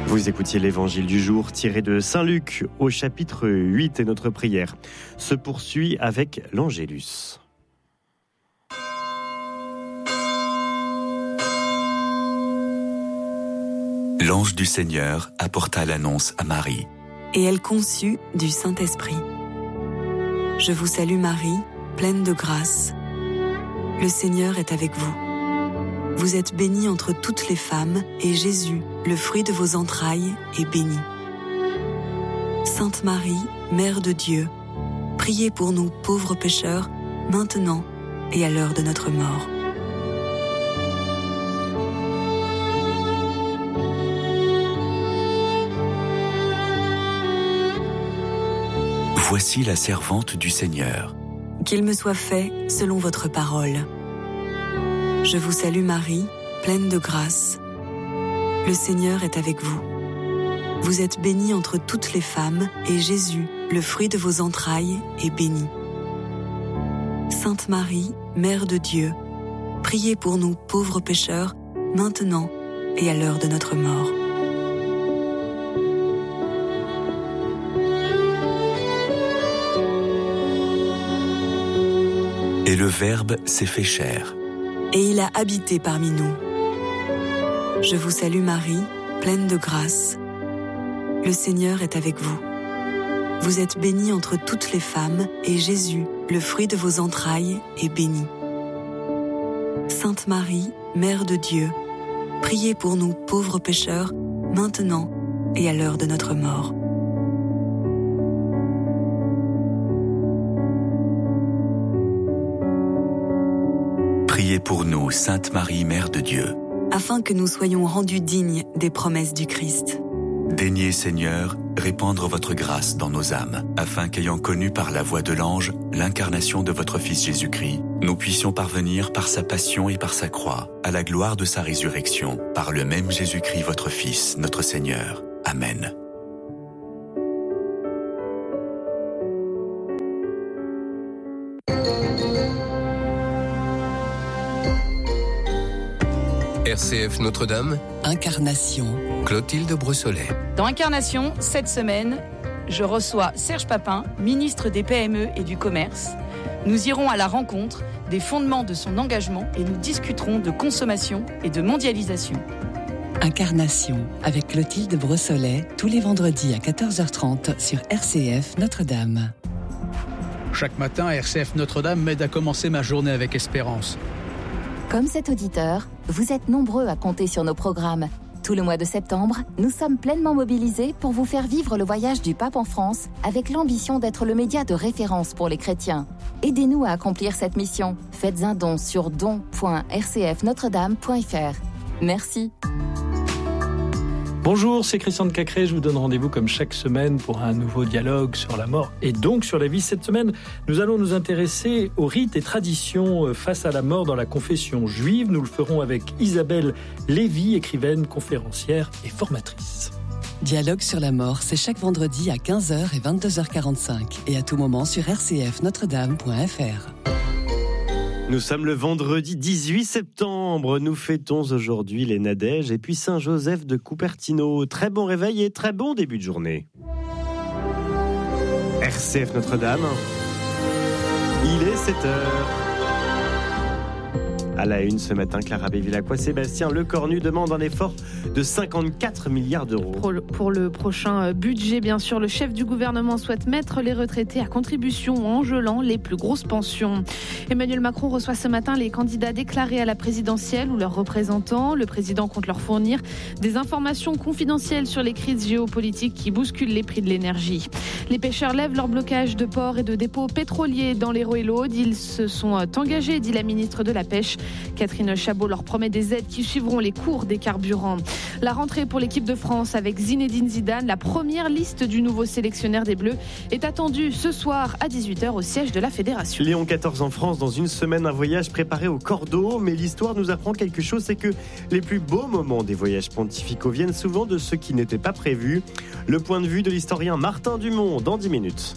Vous écoutiez l'évangile du jour tiré de Saint Luc au chapitre 8 et notre prière se poursuit avec l'Angélus. L'ange du Seigneur apporta l'annonce à Marie. Et elle conçut du Saint-Esprit. Je vous salue Marie, pleine de grâce. Le Seigneur est avec vous. Vous êtes bénie entre toutes les femmes, et Jésus, le fruit de vos entrailles, est béni. Sainte Marie, Mère de Dieu, priez pour nous pauvres pécheurs, maintenant et à l'heure de notre mort. Voici la servante du Seigneur. Qu'il me soit fait selon votre parole. Je vous salue Marie, pleine de grâce. Le Seigneur est avec vous. Vous êtes bénie entre toutes les femmes, et Jésus, le fruit de vos entrailles, est béni. Sainte Marie, Mère de Dieu, priez pour nous pauvres pécheurs, maintenant et à l'heure de notre mort. Et le Verbe s'est fait chair. Et il a habité parmi nous. Je vous salue Marie, pleine de grâce. Le Seigneur est avec vous. Vous êtes bénie entre toutes les femmes, et Jésus, le fruit de vos entrailles, est béni. Sainte Marie, Mère de Dieu, priez pour nous pauvres pécheurs, maintenant et à l'heure de notre mort. Priez pour nous, Sainte Marie, Mère de Dieu. Afin que nous soyons rendus dignes des promesses du Christ. Daignez, Seigneur, répandre votre grâce dans nos âmes, afin qu'ayant connu par la voix de l'ange l'incarnation de votre Fils Jésus-Christ, nous puissions parvenir par sa passion et par sa croix à la gloire de sa résurrection, par le même Jésus-Christ, votre Fils, notre Seigneur. Amen. RCF Notre-Dame, Incarnation. Clotilde Brossolet. Dans Incarnation, cette semaine, je reçois Serge Papin, ministre des PME et du Commerce. Nous irons à la rencontre des fondements de son engagement et nous discuterons de consommation et de mondialisation. Incarnation avec Clotilde Brossolet, tous les vendredis à 14h30 sur RCF Notre-Dame. Chaque matin, RCF Notre-Dame m'aide à commencer ma journée avec espérance. Comme cet auditeur, vous êtes nombreux à compter sur nos programmes. Tout le mois de septembre, nous sommes pleinement mobilisés pour vous faire vivre le voyage du pape en France avec l'ambition d'être le média de référence pour les chrétiens. Aidez-nous à accomplir cette mission. Faites un don sur don.rcfnotredame.fr. Merci. Bonjour, c'est Christian de Cacré. Je vous donne rendez-vous comme chaque semaine pour un nouveau dialogue sur la mort et donc sur la vie. Cette semaine, nous allons nous intéresser aux rites et traditions face à la mort dans la confession juive. Nous le ferons avec Isabelle Lévy, écrivaine, conférencière et formatrice. Dialogue sur la mort, c'est chaque vendredi à 15h et 22h45 et à tout moment sur rcfnotredame.fr. Nous sommes le vendredi 18 septembre. Nous fêtons aujourd'hui les Nadèges et puis Saint-Joseph de Cupertino. Très bon réveil et très bon début de journée. RCF Notre-Dame. Il est 7h. À la une ce matin, Clara Bévilacqua, Sébastien Lecornu demande un effort de 54 milliards d'euros. Pour le prochain budget, bien sûr, le chef du gouvernement souhaite mettre les retraités à contribution en gelant les plus grosses pensions. Emmanuel Macron reçoit ce matin les candidats déclarés à la présidentielle ou leurs représentants. Le président compte leur fournir des informations confidentielles sur les crises géopolitiques qui bousculent les prix de l'énergie. Les pêcheurs lèvent leur blocage de ports et de dépôts pétroliers dans l'Hérault et l'Aude. Ils se sont engagés, dit la ministre de la Pêche. Catherine Chabot leur promet des aides qui suivront les cours des carburants. La rentrée pour l'équipe de France avec Zinedine Zidane. La première liste du nouveau sélectionneur des Bleus est attendue ce soir à 18h au siège de la Fédération. Léon XIV en France, dans une semaine, un voyage préparé au cordeau. Mais l'histoire nous apprend quelque chose, c'est que les plus beaux moments des voyages pontificaux viennent souvent de ceux qui n'étaient pas prévus. Le point de vue de l'historien Martin Dumont dans 10 minutes.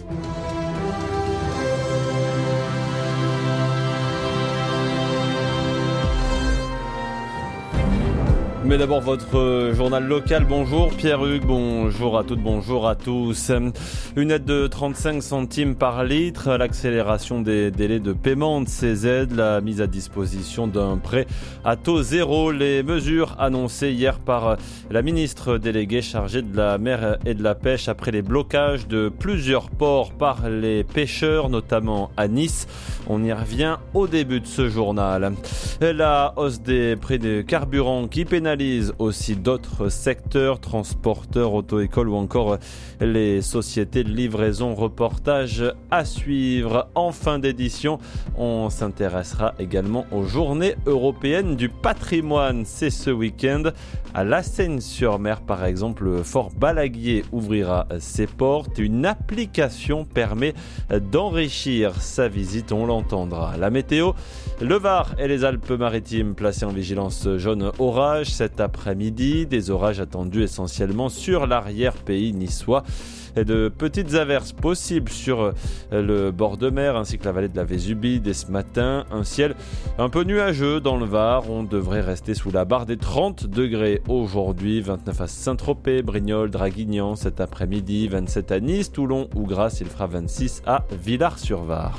Mais d'abord votre journal local. Bonjour Pierre-Hugues, bonjour à toutes, bonjour à tous. Une aide de 35 centimes par litre, l'accélération des délais de paiement de ces aides, la mise à disposition d'un prêt à taux zéro, les mesures annoncées hier par la ministre déléguée chargée de la mer et de la pêche après les blocages de plusieurs ports par les pêcheurs, notamment à Nice. On y revient au début de ce journal. La hausse des prix des carburants qui pénalise aussi d'autres secteurs, transporteurs, auto-écoles ou encore les sociétés de livraison. Reportage à suivre. En fin d'édition, on s'intéressera également aux journées européennes du patrimoine. C'est ce week-end. À La Seyne-sur-Mer, par exemple, le fort Balaguier ouvrira ses portes. Une application permet d'enrichir sa visite, on l'entendra. La météo, le Var et les Alpes-Maritimes placés en vigilance jaune orage cet après-midi. Des orages attendus essentiellement sur l'arrière-pays niçois. Et de petites averses possibles sur le bord de mer ainsi que la vallée de la Vésubie dès ce matin. Un ciel un peu nuageux dans le Var. On devrait rester sous la barre des 30 degrés aujourd'hui. 29 à Saint-Tropez, Brignoles, Draguignan cet après-midi. 27 à Nice, Toulon ou Grasse. Il fera 26 à Villars-sur-Var.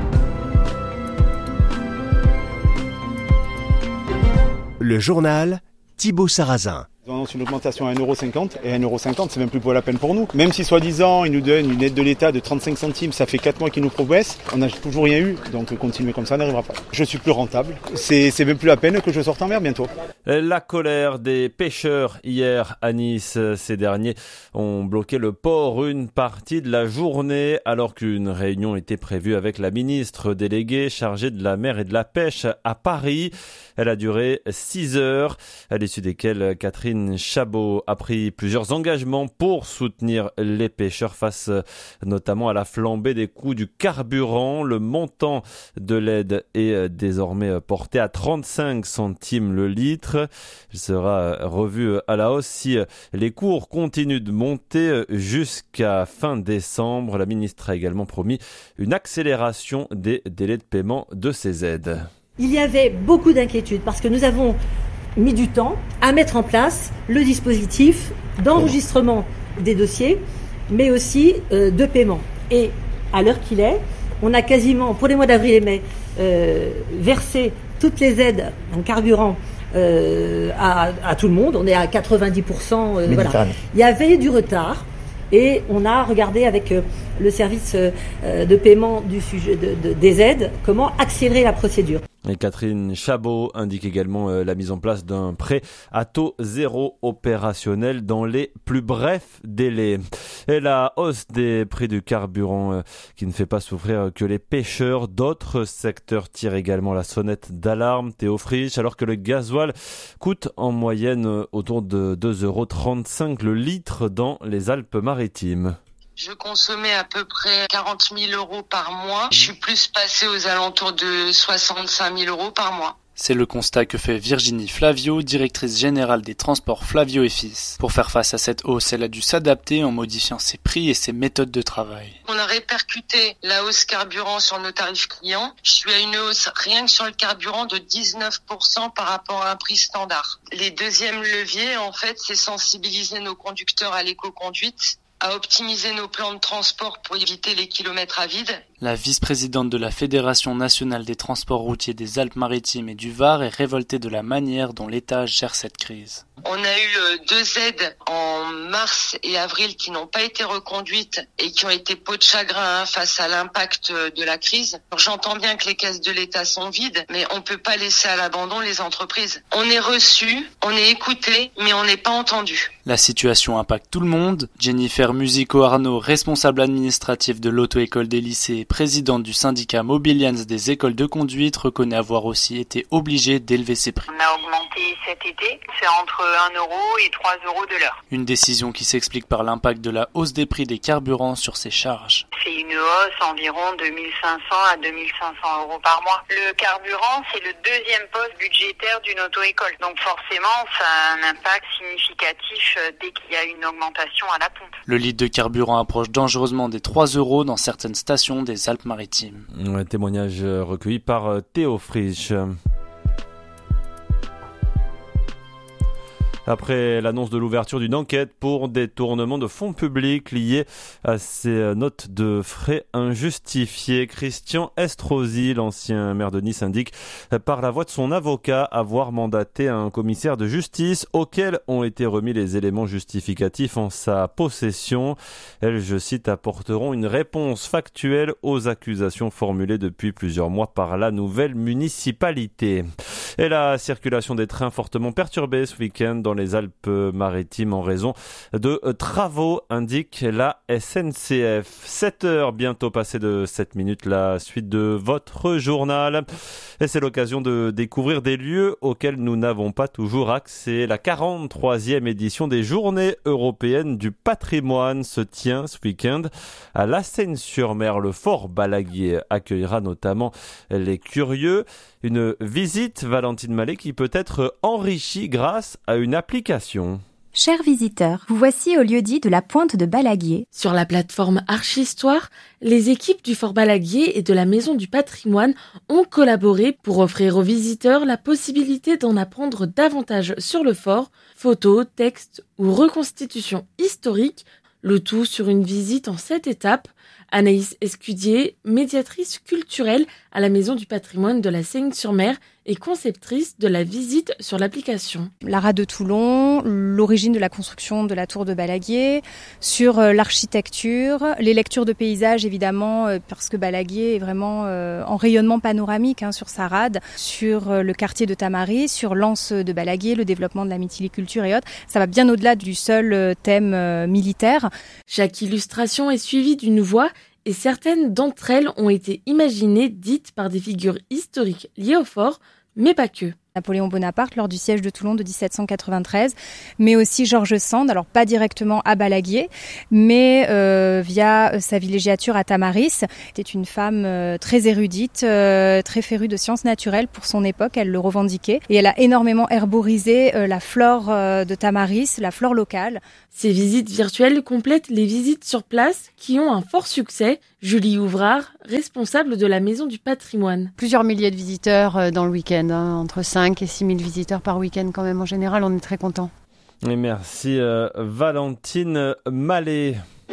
Le journal Thibaut Sarrazin. On annonce une augmentation à 1,50€ et 1,50€, c'est même plus pour la peine pour nous. Même si soi-disant, ils nous donnent une aide de l'État de 35 centimes, ça fait 4 mois qu'ils nous promettent, on n'a toujours rien eu, donc continuer comme ça n'arrivera pas. Je suis plus rentable, c'est même plus la peine que je sorte en mer bientôt. La colère des pêcheurs hier à Nice. Ces derniers ont bloqué le port une partie de la journée alors qu'une réunion était prévue avec la ministre déléguée chargée de la mer et de la pêche à Paris. Elle a duré 6 heures, à l'issue desquelles Catherine Chabot a pris plusieurs engagements pour soutenir les pêcheurs face notamment à la flambée des coûts du carburant. Le montant de l'aide est désormais porté à 35 centimes le litre. Il sera revu à la hausse si les cours continuent de monter jusqu'à fin décembre. La ministre a également promis une accélération des délais de paiement de ces aides. Il y avait beaucoup d'inquiétudes parce que nous avons mis du temps à mettre en place le dispositif d'enregistrement des dossiers, mais aussi de paiement. Et à l'heure qu'il est, on a quasiment, pour les mois d'avril et mai, versé toutes les aides en carburant à tout le monde. On est à 90%. Voilà. Il y avait du retard. Et on a regardé avec le service de paiement des aides comment accélérer la procédure. Et Catherine Chabot indique également la mise en place d'un prêt à taux zéro opérationnel dans les plus brefs délais. Et la hausse des prix du carburant qui ne fait pas souffrir que les pêcheurs. D'autres secteurs tirent également la sonnette d'alarme. Théo Frisch, alors que le gasoil coûte en moyenne autour de 2,35 € le litre dans les Alpes-Maritimes. Je consommais à peu près 40 000 € par mois. Je suis plus passé aux alentours de 65 000 € par mois. C'est le constat que fait Virginie Flavio, directrice générale des transports Flavio et Fils. Pour faire face à cette hausse, elle a dû s'adapter en modifiant ses prix et ses méthodes de travail. On a répercuté la hausse carburant sur nos tarifs clients. Je suis à une hausse rien que sur le carburant de 19% par rapport à un prix standard. Les deuxièmes leviers, en fait, c'est sensibiliser nos conducteurs à l'éco-conduite, à optimiser nos plans de transport pour éviter les kilomètres à vide. La vice-présidente de la Fédération nationale des transports routiers des Alpes-Maritimes et du Var est révoltée de la manière dont l'État gère cette crise. On a eu 2 aides en mars et avril qui n'ont pas été reconduites et qui ont été peau de chagrin face à l'impact de la crise. J'entends bien que les caisses de l'État sont vides, mais on ne peut pas laisser à l'abandon les entreprises. On est reçu, on est écouté, mais on n'est pas entendu. La situation impacte tout le monde. Jennifer Musico-Arnaud, responsable administrative de l'auto-école des lycées et présidente du syndicat Mobilians des écoles de conduite, reconnaît avoir aussi été obligée d'élever ses prix. On a augmenté cet été, c'est entre 1 € et 3 € de l'heure. Une décision qui s'explique par l'impact de la hausse des prix des carburants sur ses charges. C'est une hausse environ de 1 500 à 2 500 € par mois. Le carburant, c'est le deuxième poste budgétaire d'une auto-école. Donc forcément, ça a un impact significatif dès qu'il y a une augmentation à la pompe. Le litre de carburant approche dangereusement des 3 € dans certaines stations des Alpes-Maritimes. Un témoignage recueilli par Théo Frisch. après l'annonce de l'ouverture d'une enquête pour détournement de fonds publics liés à ces notes de frais injustifiées. Christian Estrosi, l'ancien maire de Nice, indique par la voix de son avocat avoir mandaté un commissaire de justice auquel ont été remis les éléments justificatifs en sa possession. Elles, je cite, apporteront une réponse factuelle aux accusations formulées depuis plusieurs mois par la nouvelle municipalité. Et la circulation des trains fortement perturbée ce week-end dans les Alpes-Maritimes en raison de travaux, indique la SNCF. 7h, bientôt passé de 7 minutes, la suite de votre journal. Et c'est l'occasion de découvrir des lieux auxquels nous n'avons pas toujours accès. La 43e édition des Journées européennes du patrimoine se tient ce week-end à La Seyne-sur-Mer. Le fort Balaguier accueillera notamment les curieux. Une visite, Valentine Mallet, qui peut être enrichie grâce à une application. Chers visiteurs, vous voici au lieu-dit de la Pointe de Balaguier. Sur la plateforme Archistoire, les équipes du Fort Balaguier et de la Maison du Patrimoine ont collaboré pour offrir aux visiteurs la possibilité d'en apprendre davantage sur le fort, photos, textes ou reconstitutions historiques, le tout sur une visite en 7 étapes. Anaïs Escudier, médiatrice culturelle à la Maison du Patrimoine de la Seyne-sur-Mer et conceptrice de la visite sur l'application. L'Ara de Toulon, l'origine de la construction de la tour de Balaguier, sur l'architecture, les lectures de paysages évidemment, parce que Balaguier est vraiment en rayonnement panoramique sur sa rade, sur le quartier de Tamaris, sur l'anse de Balaguier, le développement de la mytiliculture et autres. Ça va bien au-delà du seul thème militaire. Chaque illustration est suivie d'une voix et certaines d'entre elles ont été imaginées, dites par des figures historiques liées au fort, mais pas que. Napoléon Bonaparte lors du siège de Toulon de 1793, mais aussi George Sand, alors pas directement à Balaguier, mais via sa villégiature à Tamaris. C'était une femme très érudite, très férue de sciences naturelles pour son époque, elle le revendiquait, et elle a énormément herborisé la flore de Tamaris, la flore locale. Ces visites virtuelles complètent les visites sur place qui ont un fort succès. Julie Ouvrard, responsable de la Maison du Patrimoine. Plusieurs milliers de visiteurs dans le week-end, entre 5 et 6 000 visiteurs par week-end quand même en général, on est très contents. Et merci Valentine Mallet.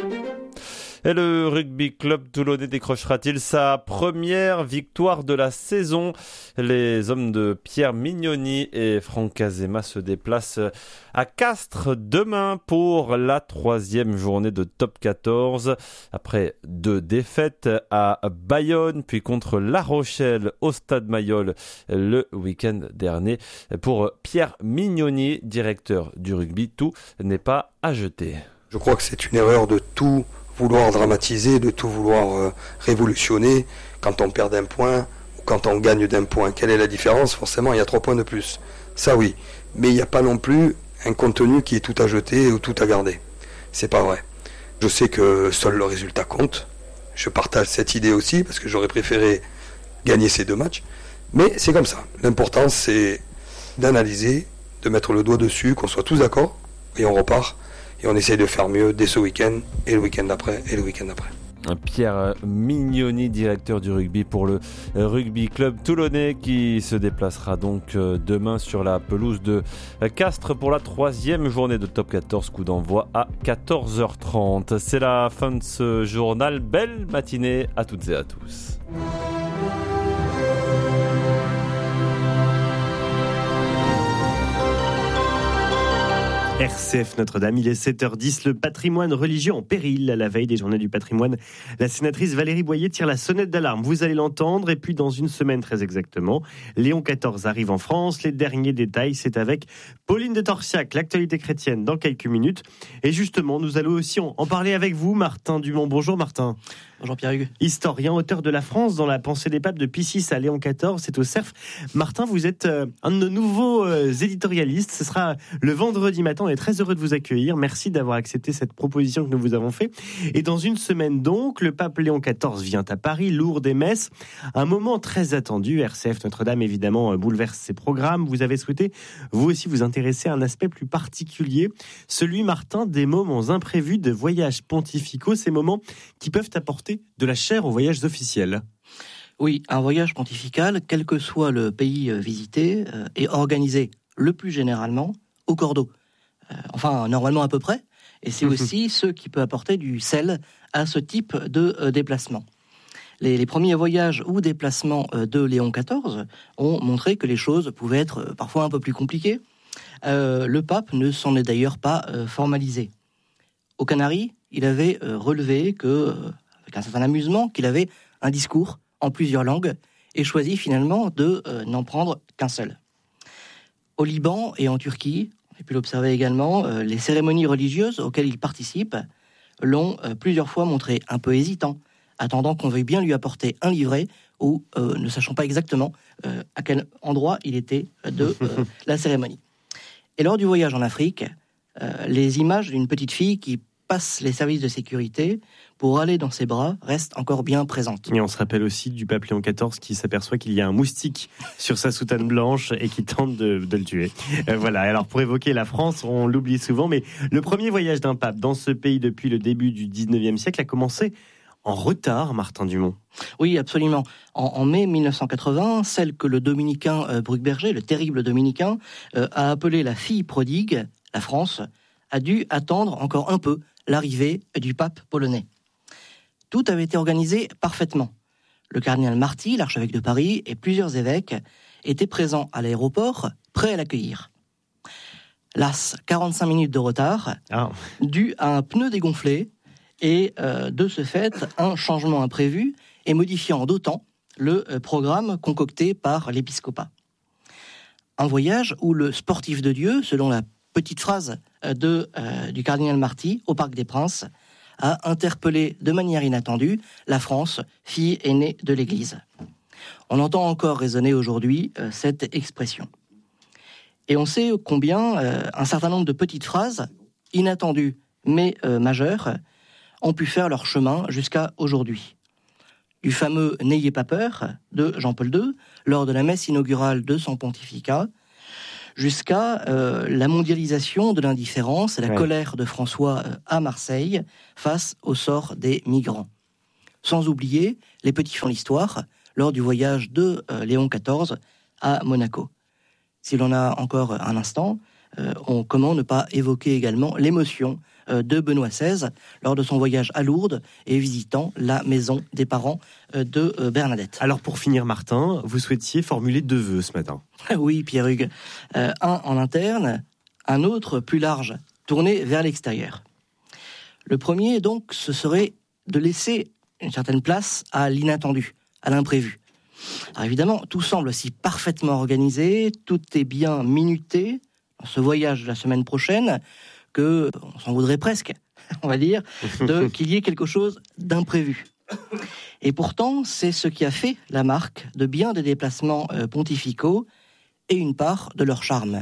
Et le rugby club toulonnais décrochera-t-il sa première victoire de la saison? Les hommes de Pierre Mignoni et Franck Azema se déplacent à Castres demain pour la 3e journée de top 14. Après 2 défaites à Bayonne, puis contre La Rochelle au Stade Mayol le week-end dernier. Pour Pierre Mignoni, directeur du rugby, tout n'est pas à jeter. Je crois que c'est une erreur de tout vouloir dramatiser, de tout vouloir révolutionner quand on perd d'un point ou quand on gagne d'un point. Quelle est la différence? Forcément, il y a 3 points de plus. Ça oui, mais il n'y a pas non plus un contenu qui est tout à jeter ou tout à garder. C'est pas vrai. Je sais que seul le résultat compte. Je partage cette idée aussi parce que j'aurais préféré gagner ces 2 matchs. Mais c'est comme ça. L'important c'est d'analyser, de mettre le doigt dessus, qu'on soit tous d'accord et on repart. Et on essaye de faire mieux dès ce week-end, et le week-end d'après, et le week-end d'après. Pierre Mignoni, directeur du rugby pour le rugby club toulonnais, qui se déplacera donc demain sur la pelouse de Castres pour la 3e journée de top 14, coup d'envoi à 14h30. C'est la fin de ce journal. Belle matinée à toutes et à tous. RCF Notre-Dame, il est 7h10, le patrimoine religieux en péril. À la veille des journées du patrimoine, la sénatrice Valérie Boyer tire la sonnette d'alarme. Vous allez l'entendre. Et puis dans une semaine très exactement, Léon XIV arrive en France. Les derniers détails, c'est avec Pauline de Torsiac, l'actualité chrétienne dans quelques minutes. Et justement, nous allons aussi en parler avec vous, Martin Dumont. Bonjour Martin. Bonjour Pierre-Hugues. Historien, auteur de La France dans la pensée des papes de Pie VI à Léon XIV, c'est au Cerf. Martin, vous êtes un de nos nouveaux éditorialistes. Ce sera le vendredi matin. On est très heureux de vous accueillir. Merci d'avoir accepté cette proposition que nous vous avons faite. Et dans une semaine donc, le pape Léon XIV vient à Paris, Lourdes et Metz. Un moment très attendu. RCF Notre-Dame, évidemment, bouleverse ses programmes. Vous avez souhaité, vous aussi, vous intéresser à un aspect plus particulier. Celui, Martin, des moments imprévus de voyages pontificaux. Ces moments qui peuvent apporter de la chair aux voyages officiels. Oui, un voyage pontifical, quel que soit le pays visité, est organisé le plus généralement au cordeau. enfin normalement à peu près, et c'est aussi ce qui peut apporter du sel à ce type de déplacement. Les premiers voyages ou déplacements de Léon XIV ont montré que les choses pouvaient être parfois un peu plus compliquées. Le pape ne s'en est d'ailleurs pas formalisé. Aux Canaries, il avait relevé avec un certain amusement, qu'il avait un discours en plusieurs langues et choisi finalement de n'en prendre qu'un seul. Au Liban et en Turquie, on a pu l'observer également, les cérémonies religieuses auxquelles il participe l'ont plusieurs fois montré un peu hésitant, attendant qu'on veuille bien lui apporter un livret ou ne sachant pas exactement à quel endroit il était de la cérémonie. Et lors du voyage en Afrique, les images d'une petite fille qui passe les services de sécurité pour aller dans ses bras restent encore bien présentes. Et on se rappelle aussi du pape Léon XIV qui s'aperçoit qu'il y a un moustique sur sa soutane blanche et qui tente de le tuer. Voilà, alors pour évoquer la France, on l'oublie souvent, mais le premier voyage d'un pape dans ce pays depuis le début du 19e siècle a commencé en retard, Martin Dumont. Oui, absolument. En mai 1980, celle que le dominicain Bruckberger, le terrible dominicain, a appelée la fille prodigue, la France, a dû attendre encore un peu l'arrivée du pape polonais. Tout avait été organisé parfaitement. Le cardinal Marty, l'archevêque de Paris, et plusieurs évêques étaient présents à l'aéroport, prêts à l'accueillir. Las, 45 minutes de retard, dû à un pneu dégonflé, et de ce fait, un changement imprévu et modifiant d'autant le programme concocté par l'épiscopat. Un voyage où le sportif de Dieu, selon la petite phrase du cardinal Marty au Parc des Princes, a interpellé de manière inattendue la France, fille aînée de l'Église. On entend encore résonner aujourd'hui cette expression. Et on sait combien un certain nombre de petites phrases, inattendues mais majeures, ont pu faire leur chemin jusqu'à aujourd'hui. Du fameux « N'ayez pas peur » de Jean-Paul II, lors de la messe inaugurale de son pontificat, jusqu'à la mondialisation de l'indifférence et la colère de François à Marseille face au sort des migrants. Sans oublier les petits fonds d'histoire lors du voyage de Léon XIV à Monaco. Si l'on a encore un instant, comment ne pas évoquer également l'émotion de Benoît XVI lors de son voyage à Lourdes et visitant la maison des parents de Bernadette. Alors pour finir, Martin, vous souhaitiez formuler 2 vœux ce matin. Oui, Pierre-Hugues. Un en interne, un autre plus large, tourné vers l'extérieur. Le premier, donc, ce serait de laisser une certaine place à l'inattendu, à l'imprévu. Alors évidemment, tout semble si parfaitement organisé, tout est bien minuté dans ce voyage de la semaine prochaine, qu'on s'en voudrait presque, on va dire, qu'il y ait quelque chose d'imprévu. Et pourtant, c'est ce qui a fait la marque de bien des déplacements pontificaux et une part de leur charme.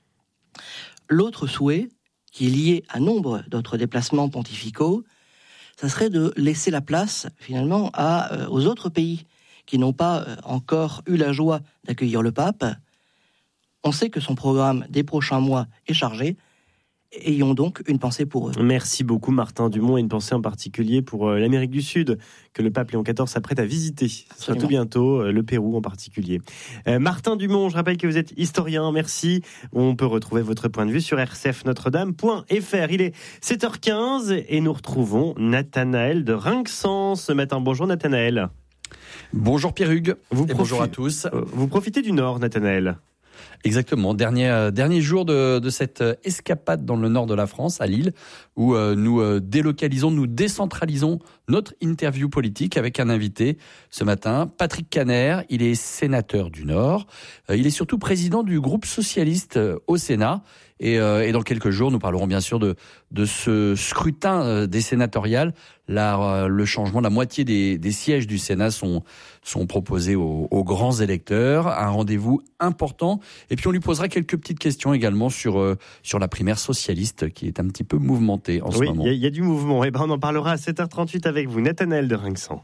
L'autre souhait, qui est lié à nombre d'autres déplacements pontificaux, ça serait de laisser la place, finalement, aux autres pays qui n'ont pas encore eu la joie d'accueillir le pape. On sait que son programme des prochains mois est chargé. Ayons donc une pensée pour eux. Merci beaucoup Martin Dumont, et une pensée en particulier pour l'Amérique du Sud que le pape Léon XIV s'apprête à visiter. Ce sera tout bientôt, le Pérou en particulier. Martin Dumont, je rappelle que vous êtes historien, merci. On peut retrouver votre point de vue sur rcfnotredame.fr. Il est 7h15 et nous retrouvons Nathanaël de Rinxan ce matin. Bonjour Nathanaël. Bonjour Pierre-Hugues, bonjour à tous. Vous profitez du Nord, Nathanaël. Exactement, dernier jour de cette escapade dans le nord de la France, à Lille, où nous délocalisons, nous décentralisons notre interview politique avec un invité ce matin, Patrick Kanner. Il est sénateur du Nord, il est surtout président du groupe socialiste au Sénat, et dans quelques jours nous parlerons bien sûr de ce scrutin des sénatoriales. Le changement, la moitié des sièges du Sénat sont proposés aux grands électeurs, un rendez-vous important. Et puis on lui posera quelques petites questions également sur la primaire socialiste qui est un petit peu mouvementée en ce moment. Oui, il y a du mouvement. Et on en parlera à 7h38 avec vous, Nathanaël de Rinxan.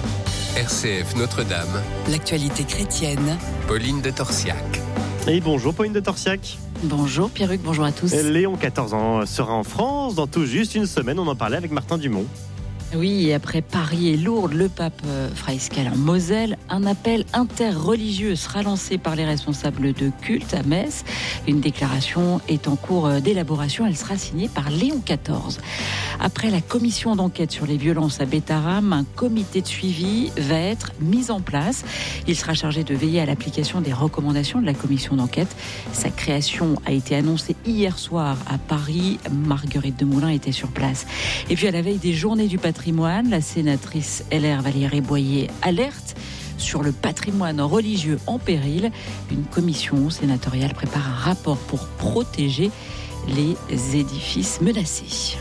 RCF Notre-Dame. L'actualité chrétienne. Pauline de Torsiac. Et bonjour Pauline de Torsiac. Bonjour Pierre-Hugues, bonjour à tous. Léon, 14 ans, sera en France dans tout juste une semaine. On en parlait avec Martin Dumont. Oui, et après Paris et Lourdes, le pape fera escale en Moselle. Un appel interreligieux sera lancé par les responsables de culte à Metz. Une déclaration est en cours d'élaboration. Elle sera signée par Léon XIV. Après la commission d'enquête sur les violences à Bétharram, un comité de suivi va être mis en place. Il sera chargé de veiller à l'application des recommandations de la commission d'enquête. Sa création a été annoncée hier soir à Paris. Marguerite Demoulin était sur place. Et puis à la veille des journées du patrimoine, la sénatrice LR Valérie Boyer alerte sur le patrimoine religieux en péril. Une commission sénatoriale prépare un rapport pour protéger les édifices menacés.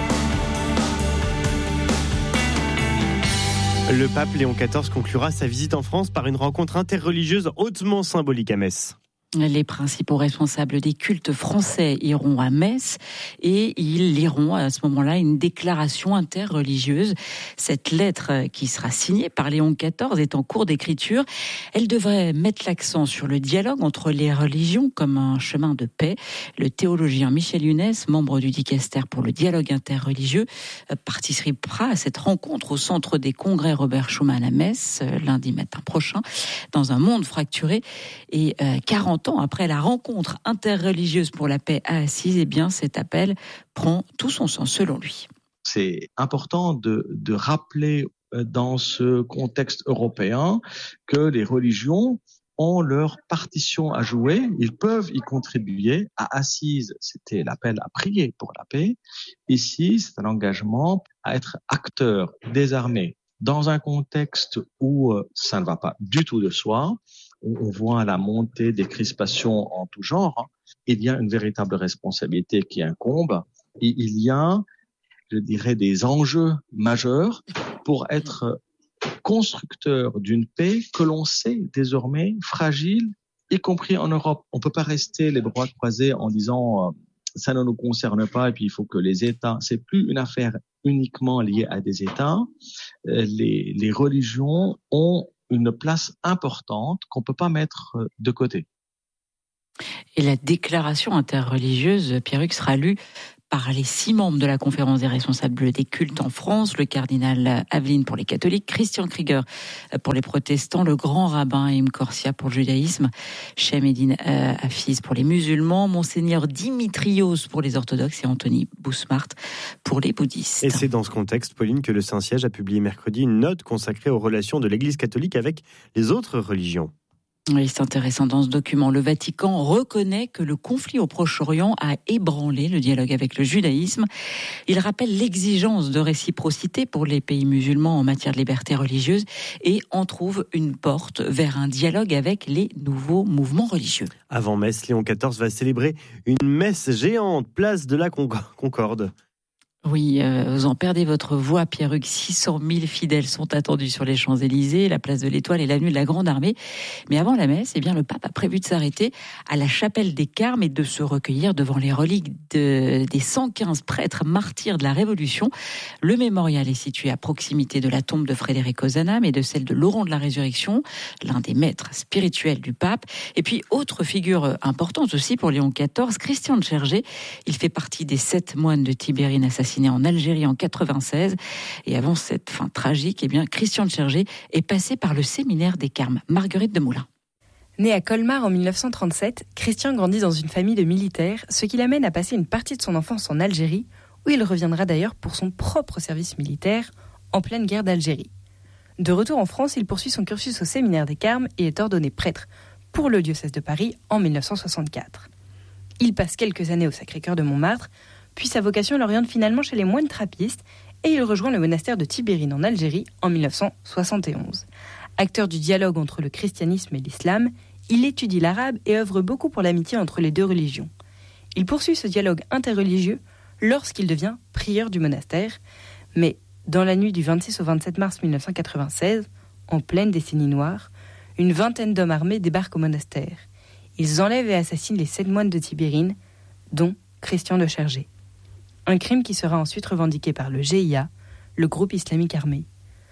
Le pape Léon XIV conclura sa visite en France par une rencontre interreligieuse hautement symbolique à Metz. Les principaux responsables des cultes français iront à Metz et ils liront à ce moment-là une déclaration interreligieuse. Cette lettre qui sera signée par Léon XIV est en cours d'écriture. Elle devrait mettre l'accent sur le dialogue entre les religions comme un chemin de paix. Le théologien Michel Younes, membre du Dicaster pour le dialogue interreligieux, participera à cette rencontre au centre des congrès Robert Schuman à Metz, lundi matin prochain, dans un monde fracturé. Et 40 ans après la rencontre interreligieuse pour la paix à Assise, eh bien cet appel prend tout son sens selon lui. C'est important de rappeler dans ce contexte européen que les religions ont leur partition à jouer, ils peuvent y contribuer. À Assise, c'était l'appel à prier pour la paix. Ici, c'est un engagement à être acteur désarmé dans un contexte où ça ne va pas du tout de soi. On voit la montée des crispations en tout genre. Il y a une véritable responsabilité qui incombe. Et il y a, je dirais, des enjeux majeurs pour être constructeur d'une paix que l'on sait désormais fragile, y compris en Europe. On peut pas rester les bras croisés en disant ça ne nous concerne pas et puis il faut que les États. C'est plus une affaire uniquement liée à des États. Les religions ont une place importante qu'on peut pas mettre de côté. Et la déclaration interreligieuse, Pierre-Hugues, sera lue par les 6 membres de la conférence des responsables des cultes en France, le cardinal Aveline pour les catholiques, Christian Krieger pour les protestants, le grand rabbin Haïm Korsia pour le judaïsme, Shemeddine Hafiz pour les musulmans, Monseigneur Dimitrios pour les orthodoxes et Anthony Bousmart pour les bouddhistes. Et c'est dans ce contexte, Pauline, que le Saint-Siège a publié mercredi une note consacrée aux relations de l'Église catholique avec les autres religions. Oui, c'est intéressant. Dans ce document, le Vatican reconnaît que le conflit au Proche-Orient a ébranlé le dialogue avec le judaïsme. Il rappelle l'exigence de réciprocité pour les pays musulmans en matière de liberté religieuse et en trouve une porte vers un dialogue avec les nouveaux mouvements religieux. Avant Metz, Léon XIV va célébrer une messe géante, place de la Concorde. Oui, vous en perdez votre voix, Pierre-Hugues. 600 000 fidèles sont attendus sur les Champs-Élysées, la place de l'Étoile et l'avenue de la Grande Armée. Mais avant la messe, eh bien, le pape a prévu de s'arrêter à la chapelle des Carmes et de se recueillir devant les reliques des 115 prêtres martyrs de la Révolution. Le mémorial est situé à proximité de la tombe de Frédéric Ozanam et de celle de Laurent de la Résurrection, l'un des maîtres spirituels du pape. Et puis, autre figure importante aussi pour Léon XIV, Christian de Chergé. Il fait partie des 7 moines de Tibérine assassinés en Algérie en 96. Et avant cette fin tragique, eh bien, Christian de Chergé est passé par le séminaire des Carmes. Marguerite Demoulin. Né à Colmar en 1937, Christian grandit dans une famille de militaires, ce qui l'amène à passer une partie de son enfance en Algérie, où il reviendra d'ailleurs pour son propre service militaire, en pleine guerre d'Algérie. De retour en France, il poursuit son cursus au séminaire des Carmes et est ordonné prêtre pour le diocèse de Paris en 1964. Il passe quelques années au Sacré-Cœur de Montmartre, puis sa vocation l'oriente finalement chez les moines trappistes et il rejoint le monastère de Tibérine en Algérie en 1971. Acteur du dialogue entre le christianisme et l'islam, il étudie l'arabe et œuvre beaucoup pour l'amitié entre les deux religions. Il poursuit ce dialogue interreligieux lorsqu'il devient prieur du monastère, mais dans la nuit du 26 au 27 mars 1996, en pleine décennie noire, une vingtaine d'hommes armés débarquent au monastère. Ils enlèvent et assassinent les 7 moines de Tibérine, dont Christian de Chergé. Un crime qui sera ensuite revendiqué par le GIA, le groupe islamique armé.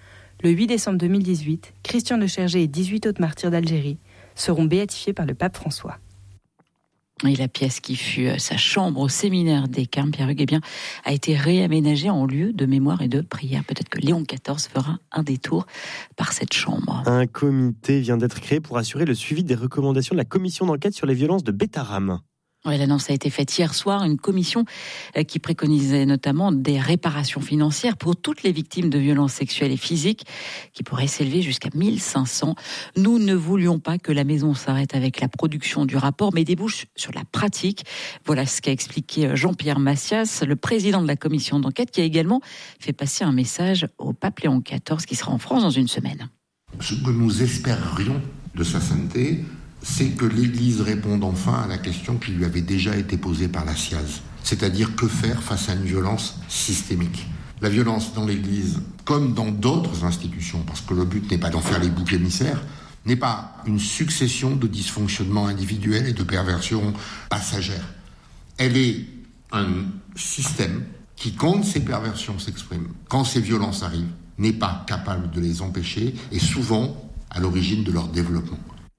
Le 8 décembre 2018, Christian de Chergé et 18 autres martyrs d'Algérie seront béatifiés par le pape François. Et la pièce qui fut sa chambre au séminaire des Carmes, Pierre-Hugues, a été réaménagée en lieu de mémoire et de prière. Peut-être que Léon XIV fera un détour par cette chambre. Un comité vient d'être créé pour assurer le suivi des recommandations de la commission d'enquête sur les violences de Bétarame. Oui, l'annonce a été faite hier soir, une commission qui préconisait notamment des réparations financières pour toutes les victimes de violences sexuelles et physiques, qui pourraient s'élever jusqu'à 1500. Nous ne voulions pas que la maison s'arrête avec la production du rapport, mais débouche sur la pratique. Voilà ce qu'a expliqué Jean-Pierre Massias, le président de la commission d'enquête, qui a également fait passer un message au pape Léon XIV, qui sera en France dans une semaine. Ce que nous espérions de sa sainteté, c'est que l'Église réponde enfin à la question qui lui avait déjà été posée par la SIAZ, c'est-à-dire que faire face à une violence systémique. La violence dans l'Église, comme dans d'autres institutions, parce que le but n'est pas d'en faire les boucs émissaires, n'est pas une succession de dysfonctionnements individuels et de perversions passagères. Elle est un système qui, quand ces perversions s'expriment, quand ces violences arrivent, n'est pas capable de les empêcher et souvent à l'origine de leur développement.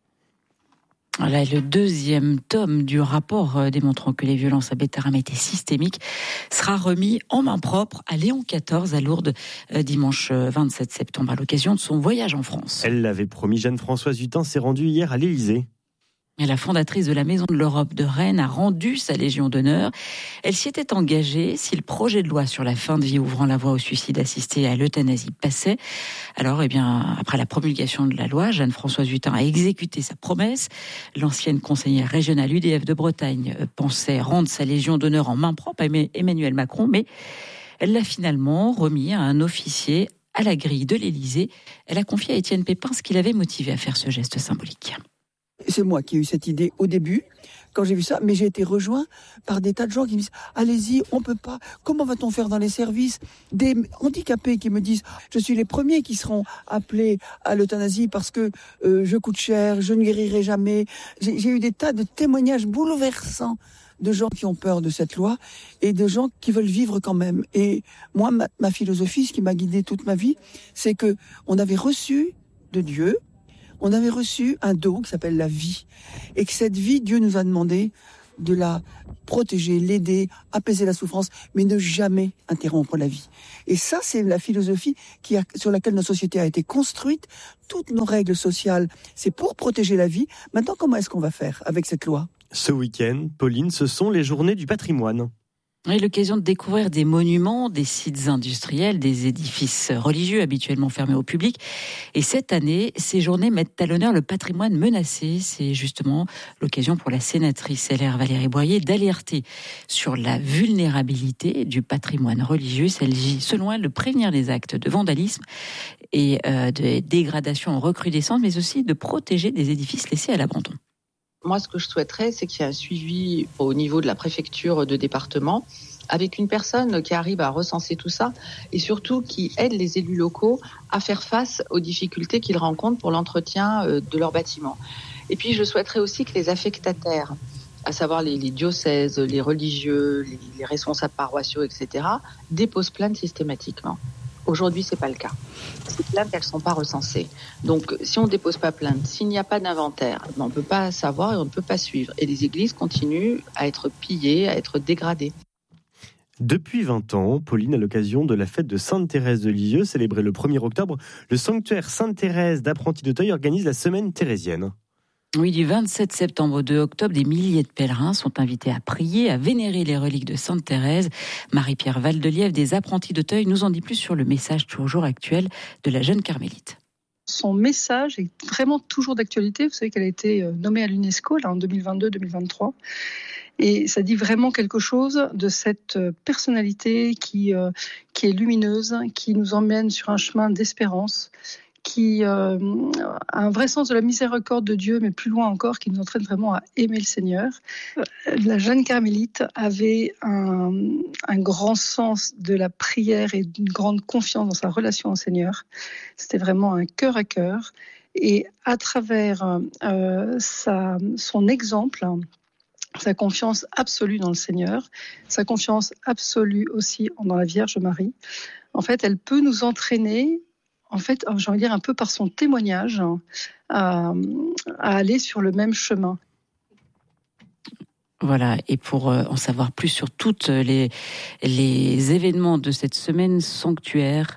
Voilà, le deuxième tome du rapport démontrant que les violences à Bétarame étaient systémiques sera remis en main propre à Léon XIV à Lourdes dimanche 27 septembre à l'occasion de son voyage en France. Elle l'avait promis, Jeanne-Françoise Hutin s'est rendue hier à l'Élysée. Et la fondatrice de la Maison de l'Europe de Rennes a rendu sa Légion d'honneur. Elle s'y était engagée si le projet de loi sur la fin de vie ouvrant la voie au suicide assisté et à l'euthanasie passait. Alors, après la promulgation de la loi, Jeanne-Françoise Hutin a exécuté sa promesse. L'ancienne conseillère régionale UDF de Bretagne pensait rendre sa Légion d'honneur en main propre à Emmanuel Macron, mais elle l'a finalement remis à un officier à la grille de l'Élysée. Elle a confié à Étienne Pépin ce qui l'avait motivé à faire ce geste symbolique. C'est moi qui ai eu cette idée au début, quand j'ai vu ça, mais j'ai été rejoint par des tas de gens qui me disent « Allez-y, on peut pas, comment va-t-on faire dans les services ?» Des handicapés qui me disent « Je suis les premiers qui seront appelés à l'euthanasie parce que je coûte cher, je ne guérirai jamais. » J'ai eu des tas de témoignages bouleversants de gens qui ont peur de cette loi et de gens qui veulent vivre quand même. Et moi, ma philosophie, ce qui m'a guidé toute ma vie, c'est que on avait reçu de Dieu, on avait reçu un don qui s'appelle la vie. Et que cette vie, Dieu nous a demandé de la protéger, l'aider, apaiser la souffrance, mais ne jamais interrompre la vie. Et ça, c'est la philosophie sur laquelle notre société a été construite. Toutes nos règles sociales, c'est pour protéger la vie. Maintenant, comment est-ce qu'on va faire avec cette loi ? Ce week-end, Pauline, ce sont les journées du patrimoine. Oui, l'occasion de découvrir des monuments, des sites industriels, des édifices religieux habituellement fermés au public. Et cette année, ces journées mettent à l'honneur le patrimoine menacé. C'est justement l'occasion pour la sénatrice LR Valérie Boyer d'alerter sur la vulnérabilité du patrimoine religieux. S'agit, selon elle, de prévenir les actes de vandalisme et de dégradation en recrudescence, mais aussi de protéger des édifices laissés à l'abandon. Moi, ce que je souhaiterais, c'est qu'il y ait un suivi au niveau de la préfecture de département avec une personne qui arrive à recenser tout ça et surtout qui aide les élus locaux à faire face aux difficultés qu'ils rencontrent pour l'entretien de leurs bâtiments. Et puis, je souhaiterais aussi que les affectataires, à savoir les diocèses, les religieux, les responsables paroissiaux, etc., déposent plainte systématiquement. Aujourd'hui, c'est pas le cas. Ces plaintes, elles sont pas recensées. Donc, si on dépose pas plainte, s'il n'y a pas d'inventaire, on ne peut pas savoir et on ne peut pas suivre. Et les églises continuent à être pillées, à être dégradées. Depuis 20 ans, Pauline, à l'occasion de la fête de Sainte-Thérèse de Lisieux, célébrée le 1er octobre, le sanctuaire Sainte-Thérèse d'Apprenti-d'Auteuil organise la semaine thérésienne. Oui, du 27 septembre au 2 octobre, des milliers de pèlerins sont invités à prier, à vénérer les reliques de Sainte Thérèse. Marie-Pierre Valdelièvre des Apprentis d'Auteuil nous en dit plus sur le message toujours actuel de la jeune carmélite. Son message est vraiment toujours d'actualité. Vous savez qu'elle a été nommée à l'UNESCO là, en 2022-2023. Et ça dit vraiment quelque chose de cette personnalité qui est lumineuse, qui nous emmène sur un chemin d'espérance, qui a un vrai sens de la miséricorde de Dieu, mais plus loin encore, qui nous entraîne vraiment à aimer le Seigneur. La jeune carmélite avait un grand sens de la prière et d'une grande confiance dans sa relation au Seigneur. C'était vraiment un cœur à cœur. Et à travers son exemple, sa confiance absolue dans le Seigneur, sa confiance absolue aussi dans la Vierge Marie, en fait, elle peut nous entraîner, en fait, j'ai envie de dire un peu par son témoignage, à aller sur le même chemin. Voilà, et pour en savoir plus sur toutes les événements de cette semaine, Sanctuaire,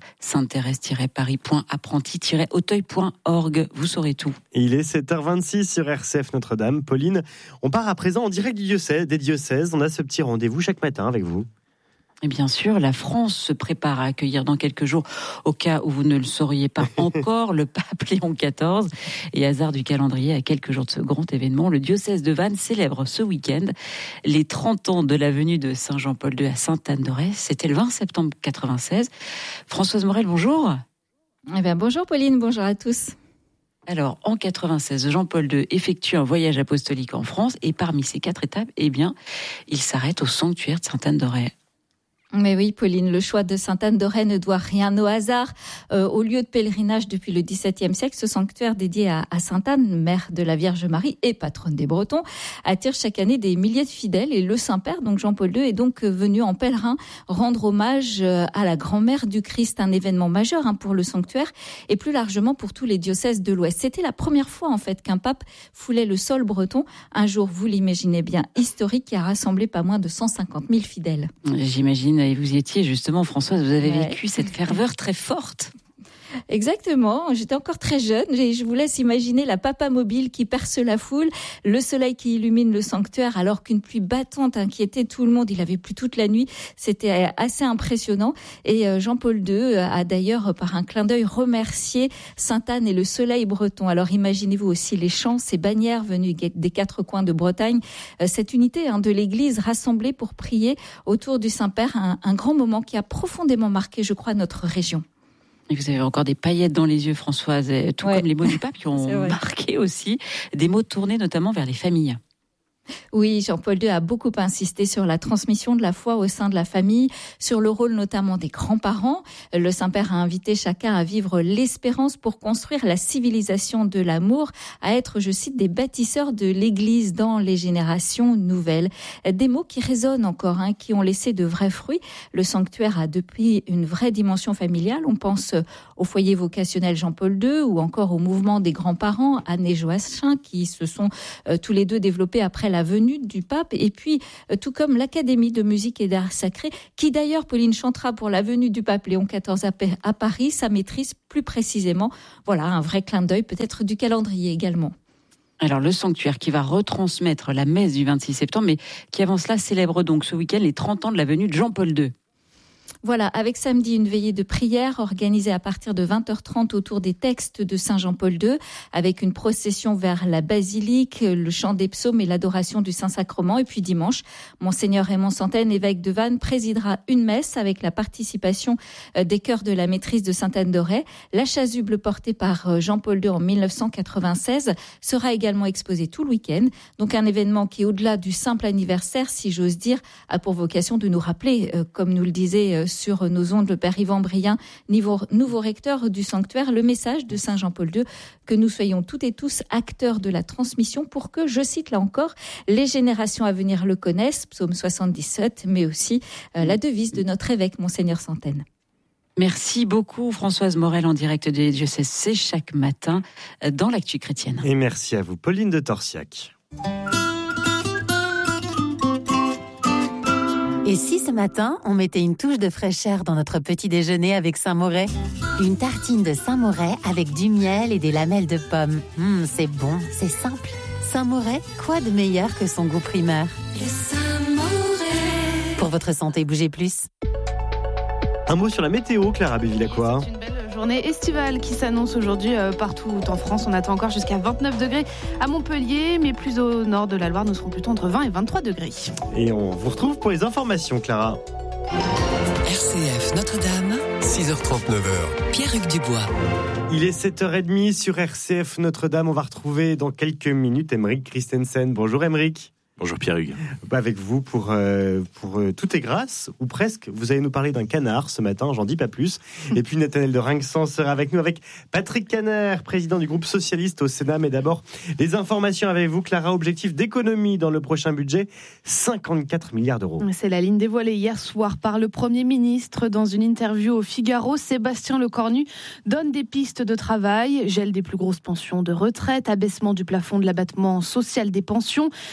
sainte-thérèse-paris.apprenti-auteuil.org, vous saurez tout. Et il est 7h26 sur RCF Notre-Dame. Pauline, on part à présent en direct des diocèses. On a ce petit rendez-vous chaque matin avec vous. Et bien sûr, la France se prépare à accueillir dans quelques jours, au cas où vous ne le sauriez pas encore, le pape Léon XIV. Et hasard du calendrier, à quelques jours de ce grand événement, le diocèse de Vannes célèbre ce week-end les 30 ans de la venue de Saint Jean-Paul II à Sainte-Anne-d'Auray. C'était le 20 septembre 1996. Françoise Morel, bonjour. Eh bien, bonjour Pauline, bonjour à tous. Alors, en 96, Jean-Paul II effectue un voyage apostolique en France et parmi ces 4 étapes, eh bien, il s'arrête au sanctuaire de Sainte-Anne-d'Auray. Mais oui, Pauline, le choix de Sainte-Anne-d'Auray ne doit rien au hasard. Au lieu de pèlerinage depuis le XVIIe siècle, ce sanctuaire dédié à Sainte-Anne, mère de la Vierge Marie et patronne des Bretons, attire chaque année des milliers de fidèles. Et le Saint-Père, donc Jean-Paul II, est donc venu en pèlerin rendre hommage à la grand-mère du Christ, un événement majeur pour le sanctuaire et plus largement pour tous les diocèses de l'Ouest. C'était la première fois en fait qu'un pape foulait le sol breton. Un jour, vous l'imaginez bien, historique, qui a rassemblé pas moins de 150 000 fidèles. J'imagine. Et vous y étiez justement, Françoise, vous avez vécu cette ferveur très forte. Exactement, j'étais encore très jeune et je vous laisse imaginer la papa mobile qui perce la foule, le soleil qui illumine le sanctuaire alors qu'une pluie battante inquiétait tout le monde, il avait plu toute la nuit, c'était assez impressionnant et Jean-Paul II a d'ailleurs par un clin d'œil remercié Sainte-Anne et le soleil breton. Alors imaginez-vous aussi les chants, ces bannières venues des 4 coins de Bretagne, cette unité de l'église rassemblée pour prier autour du Saint-Père, un grand moment qui a profondément marqué, je crois, notre région. Et vous avez encore des paillettes dans les yeux, Françoise, tout comme les mots du pape qui ont marqué aussi, des mots tournés notamment vers les familles. Oui, Jean-Paul II a beaucoup insisté sur la transmission de la foi au sein de la famille, sur le rôle notamment des grands-parents. Le Saint-Père a invité chacun à vivre l'espérance pour construire la civilisation de l'amour, à être, je cite, des bâtisseurs de l'Église dans les générations nouvelles. Des mots qui résonnent encore, qui ont laissé de vrais fruits. Le sanctuaire a depuis une vraie dimension familiale. On pense au foyer vocationnel Jean-Paul II ou encore au mouvement des grands-parents, Anne et Joachim, qui se sont tous les deux développés après la venue du pape, et puis tout comme l'Académie de musique et d'art sacré, qui d'ailleurs, Pauline, chantera pour la venue du pape Léon XIV à Paris, sa maîtrise plus précisément. Voilà, un vrai clin d'œil peut-être du calendrier également. Alors le sanctuaire qui va retransmettre la messe du 26 septembre, mais qui avant cela célèbre donc ce week-end les 30 ans de la venue de Jean-Paul II. Voilà, avec samedi une veillée de prière organisée à partir de 20h30 autour des textes de Saint Jean-Paul II, avec une procession vers la basilique, le chant des psaumes et l'adoration du Saint-Sacrement. Et puis dimanche, Monseigneur Raymond Santaine, évêque de Vannes, présidera une messe avec la participation des chœurs de la maîtrise de Sainte-Anne-d'Auray. La chasuble portée par Jean-Paul II en 1996 sera également exposée tout le week-end. Donc un événement qui, au-delà du simple anniversaire, si j'ose dire, a pour vocation de nous rappeler, comme nous le disait sur nos ondes le Père Yvan Brien, nouveau recteur du sanctuaire, le message de Saint Jean-Paul II, que nous soyons toutes et tous acteurs de la transmission pour que, je cite là encore, les générations à venir le connaissent, psaume 77, mais aussi la devise de notre évêque, Monseigneur Santaine. Merci beaucoup Françoise Morel en direct des diocèses, c'est chaque matin dans l'Actu chrétienne. Et merci à vous Pauline de Torsiac. Et si ce matin, on mettait une touche de fraîcheur dans notre petit déjeuner avec Saint-Moret ? Une tartine de Saint-Moret avec du miel et des lamelles de pommes. C'est bon, c'est simple. Saint-Moret, quoi de meilleur que son goût primaire ? Le Saint-Moret. Pour votre santé, bougez plus. Un mot sur la météo, Clara Bévillacqua. C'est une belle journée estivale qui s'annonce aujourd'hui partout en France. On attend encore jusqu'à 29 degrés à Montpellier, mais plus au nord de la Loire, nous serons plutôt entre 20 et 23 degrés. Et on vous retrouve pour les informations, Clara. RCF Notre-Dame, 6h39. Pierre-Hugues Dubois. Il est 7h30 sur RCF Notre-Dame. On va retrouver dans quelques minutes Aymeric Christensen. Bonjour Aymeric. Bonjour Pierre-Hugues. Avec vous pour Tout est grâce, ou presque. Vous allez nous parler d'un canard ce matin, j'en dis pas plus. Et puis Nathanaël de Rinxan sera avec nous avec Patrick Caner, président du groupe socialiste au Sénat. Mais d'abord, les informations avec vous, Clara. Objectif d'économie dans le prochain budget, 54 milliards d'euros. C'est la ligne dévoilée hier soir par le Premier ministre dans une interview au Figaro. Sébastien Lecornu donne des pistes de travail, gel des plus grosses pensions de retraite, abaissement du plafond de l'abattement social des pensions, gel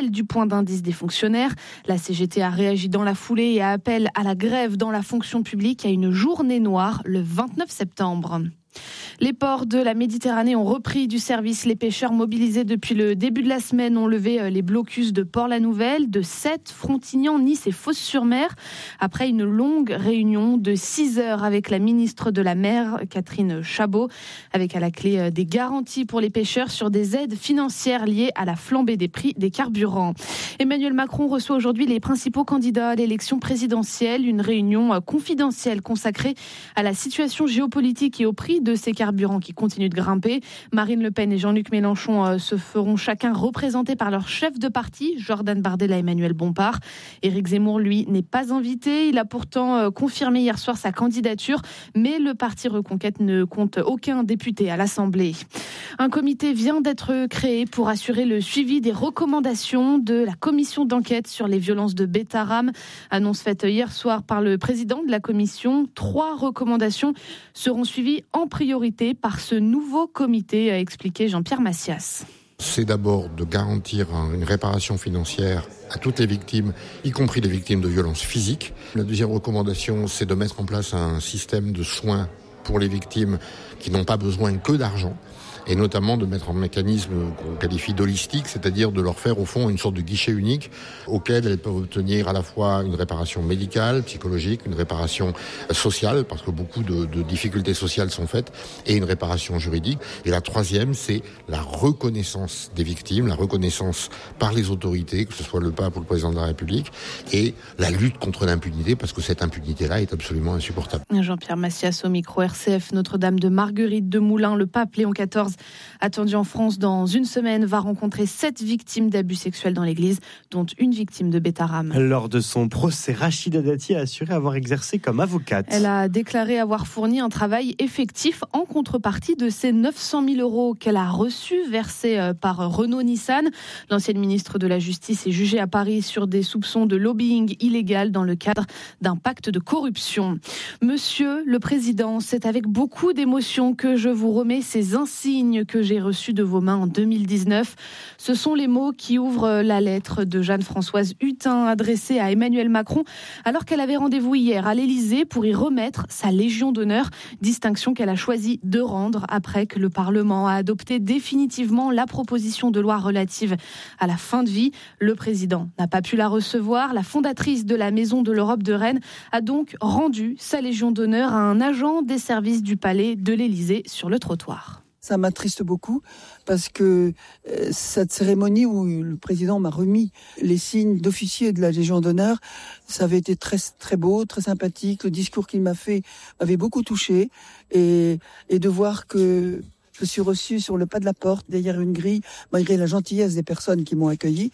gel du point d'indice des fonctionnaires. La CGT a réagi dans la foulée et appelle à la grève dans la fonction publique à une journée noire le 29 septembre. Les ports de la Méditerranée ont repris du service. Les pêcheurs mobilisés depuis le début de la semaine ont levé les blocus de Port-la-Nouvelle, de Sète, Frontignan, Nice et Fos-sur-Mer. Après une longue réunion de 6 heures avec la ministre de la Mer, Catherine Chabot, avec à la clé des garanties pour les pêcheurs sur des aides financières liées à la flambée des prix des carburants. Emmanuel Macron reçoit aujourd'hui les principaux candidats à l'élection présidentielle. Une réunion confidentielle consacrée à la situation géopolitique et au prix de ces carburants qui continuent de grimper. Marine Le Pen et Jean-Luc Mélenchon se feront chacun représentés par leur chef de parti, Jordan Bardella et Emmanuel Bompard. Éric Zemmour, lui, n'est pas invité. Il a pourtant confirmé hier soir sa candidature, mais le parti Reconquête ne compte aucun député à l'Assemblée. Un comité vient d'être créé pour assurer le suivi des recommandations de la commission d'enquête sur les violences de Betaram. Annonce faite hier soir par le président de la commission. 3 recommandations seront suivies en priorité par ce nouveau comité, a expliqué Jean-Pierre Massias. C'est d'abord de garantir une réparation financière à toutes les victimes, y compris les victimes de violences physiques. La deuxième recommandation, c'est de mettre en place un système de soins pour les victimes qui n'ont pas besoin que d'argent, et notamment de mettre un mécanisme qu'on qualifie d'holistique, c'est-à-dire de leur faire au fond une sorte de guichet unique auquel elles peuvent obtenir à la fois une réparation médicale, psychologique, une réparation sociale, parce que beaucoup de difficultés sociales sont faites, et une réparation juridique. Et la troisième, c'est la reconnaissance des victimes, la reconnaissance par les autorités, que ce soit le pape ou le président de la République, et la lutte contre l'impunité, parce que cette impunité-là est absolument insupportable. Jean-Pierre Massias au micro RCF. Notre-Dame de Marguerite de Moulins, le pape Léon XIV, attendu en France dans une semaine, va rencontrer 7 victimes d'abus sexuels dans l'église, dont une victime de Betaram. Lors de son procès, Rachida Dati a assuré avoir exercé comme avocate. Elle a déclaré avoir fourni un travail effectif en contrepartie de ces 900 000 euros qu'elle a reçus, versés par Renault-Nissan. L'ancienne ministre de la Justice est jugée à Paris sur des soupçons de lobbying illégal dans le cadre d'un pacte de corruption. Monsieur le Président, c'est avec beaucoup d'émotion que je vous remets ces insignes que j'ai reçus de vos mains en 2019. Ce sont les mots qui ouvrent la lettre de Jeanne-Françoise Hutin adressée à Emmanuel Macron alors qu'elle avait rendez-vous hier à l'Élysée pour y remettre sa Légion d'honneur, distinction qu'elle a choisi de rendre après que le Parlement a adopté définitivement la proposition de loi relative à la fin de vie. Le président n'a pas pu la recevoir. La fondatrice de la Maison de l'Europe de Rennes a donc rendu sa Légion d'honneur à un agent des services du palais de l'Élysée sur le trottoir. Ça m'attriste beaucoup parce que cette cérémonie où le président m'a remis les signes d'officier de la Légion d'honneur, ça avait été très, très beau, très sympathique. Le discours qu'il m'a fait m'avait beaucoup touché et de voir que je suis reçu sur le pas de la porte, derrière une grille, malgré la gentillesse des personnes qui m'ont accueilli,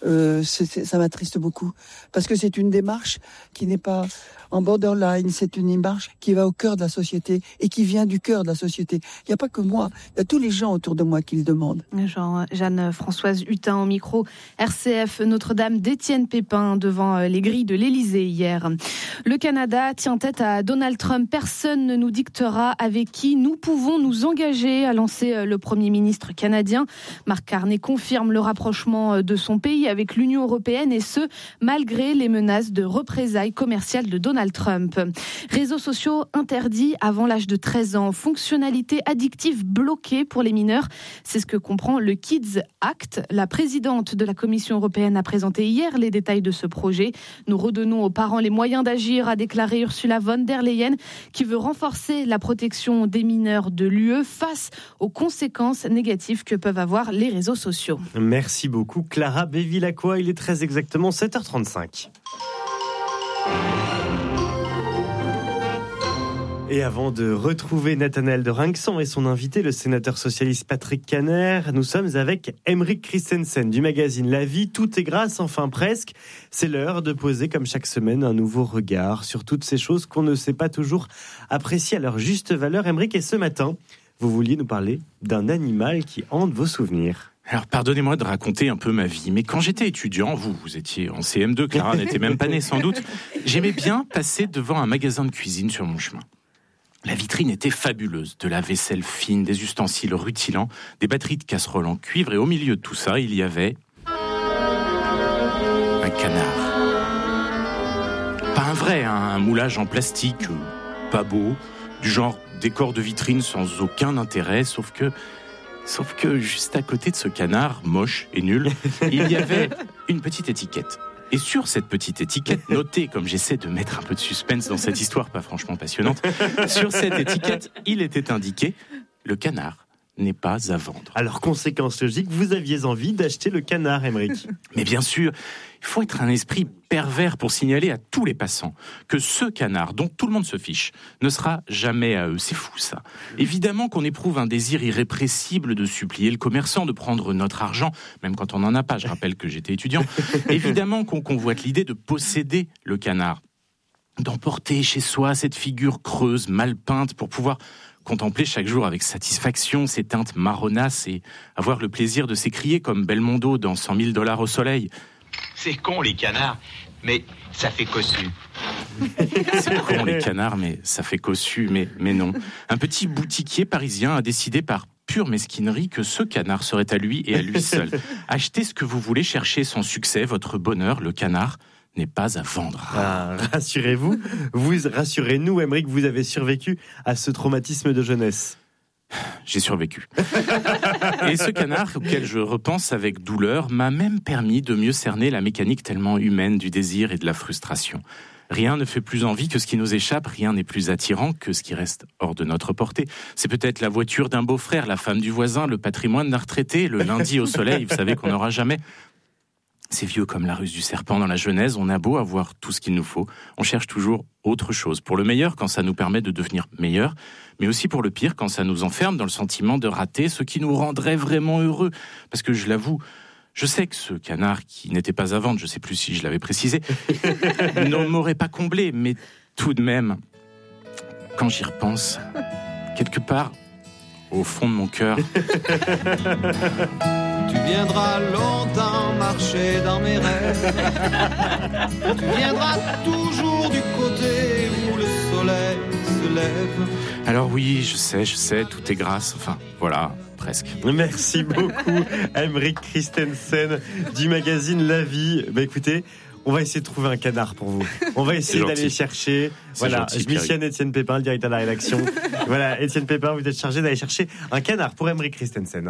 ça m'attriste beaucoup. Parce que c'est une démarche qui n'est pas en borderline, c'est une démarche qui va au cœur de la société et qui vient du cœur de la société. Il n'y a pas que moi, il y a tous les gens autour de moi qui le demandent. Jeanne-Françoise Hutin au micro RCF Notre-Dame d'Étienne Pépin devant les grilles de l'Élysée hier. Le Canada tient tête à Donald Trump. Personne ne nous dictera avec qui nous pouvons nous engager, a lancé le Premier ministre canadien. Marc Carney confirme le rapprochement de son pays avec l'Union européenne et ce, malgré les menaces de représailles commerciales de Donald Trump. Réseaux sociaux interdits avant l'âge de 13 ans. Fonctionnalités addictives bloquées pour les mineurs. C'est ce que comprend le Kids Act. La présidente de la Commission européenne a présenté hier les détails de ce projet. Nous redonnons aux parents les moyens d'agir, a déclaré Ursula von der Leyen, qui veut renforcer la protection des mineurs de l'UE face aux conséquences négatives que peuvent avoir les réseaux sociaux. Merci beaucoup Clara Bevilacqua. Il est très exactement 7h35. Et avant de retrouver Nathanaël de Rinxan et son invité, le sénateur socialiste Patrick Kanner, nous sommes avec Aymeric Christensen du magazine La Vie. Tout est grâce, enfin presque. C'est l'heure de poser, comme chaque semaine, un nouveau regard sur toutes ces choses qu'on ne sait pas toujours apprécier à leur juste valeur. Aymeric, et ce matin, vous vouliez nous parler d'un animal qui hante vos souvenirs. Alors, pardonnez-moi de raconter un peu ma vie, mais quand j'étais étudiant, vous étiez en CM2, Clara n'était même pas née sans doute, j'aimais bien passer devant un magasin de cuisine sur mon chemin. La vitrine était fabuleuse, de la vaisselle fine, des ustensiles rutilants, des batteries de casseroles en cuivre, et au milieu de tout ça, il y avait canard. Pas un vrai, un moulage en plastique, pas beau, du genre décor de vitrine sans aucun intérêt, sauf que juste à côté de ce canard moche et nul, il y avait une petite étiquette. Et sur cette petite étiquette, notée, comme j'essaie de mettre un peu de suspense dans cette histoire pas franchement passionnante, sur cette étiquette, il était indiqué « Le canard n'est pas à vendre ». Alors, conséquence logique, vous aviez envie d'acheter le canard, Aymeric. Mais bien sûr, il faut être un esprit pervers pour signaler à tous les passants que ce canard, dont tout le monde se fiche, ne sera jamais à eux. C'est fou, ça. Évidemment qu'on éprouve un désir irrépressible de supplier le commerçant de prendre notre argent, même quand on n'en a pas. Je rappelle que j'étais étudiant. Évidemment qu'on convoite l'idée de posséder le canard, d'emporter chez soi cette figure creuse, mal peinte, pour pouvoir contempler chaque jour avec satisfaction ces teintes marronasses et avoir le plaisir de s'écrier comme Belmondo dans 100 000 $ au soleil. C'est con les canards, mais ça fait cossu. C'est con les canards, mais ça fait cossu, mais non. Un petit boutiquier parisien a décidé par pure mesquinerie que ce canard serait à lui et à lui seul. Achetez ce que vous voulez, chercher son succès, votre bonheur, le canard n'est pas à vendre. Ah, rassurez-vous, rassurez-nous, Aymeric, vous avez survécu à ce traumatisme de jeunesse. J'ai survécu. Et ce canard, auquel je repense avec douleur, m'a même permis de mieux cerner la mécanique tellement humaine du désir et de la frustration. Rien ne fait plus envie que ce qui nous échappe, rien n'est plus attirant que ce qui reste hors de notre portée. C'est peut-être la voiture d'un beau-frère, la femme du voisin, le patrimoine d'un retraité, le lundi au soleil, vous savez qu'on n'aura jamais. C'est vieux comme la ruse du serpent dans la Genèse, on a beau avoir tout ce qu'il nous faut, on cherche toujours autre chose. Pour le meilleur, quand ça nous permet de devenir meilleur, mais aussi pour le pire, quand ça nous enferme dans le sentiment de rater ce qui nous rendrait vraiment heureux. Parce que je l'avoue, je sais que ce canard qui n'était pas à vendre, je ne sais plus si je l'avais précisé, ne m'aurait pas comblé, mais tout de même, quand j'y repense, quelque part, au fond de mon cœur... Tu viendras longtemps marcher dans mes rêves. Tu viendras toujours du côté où le soleil se lève. Alors oui, je sais, tout est grâce. Enfin, voilà, presque. Merci beaucoup, Aymeric Christensen du magazine La Vie. Bah écoutez, on va essayer de trouver un canard pour vous. On va essayer d'aller chercher. Voilà, gentil, je missionne Étienne Pépin, le directeur de la rédaction. Voilà, Étienne Pépin, vous êtes chargé d'aller chercher un canard pour Aymeric Christensen.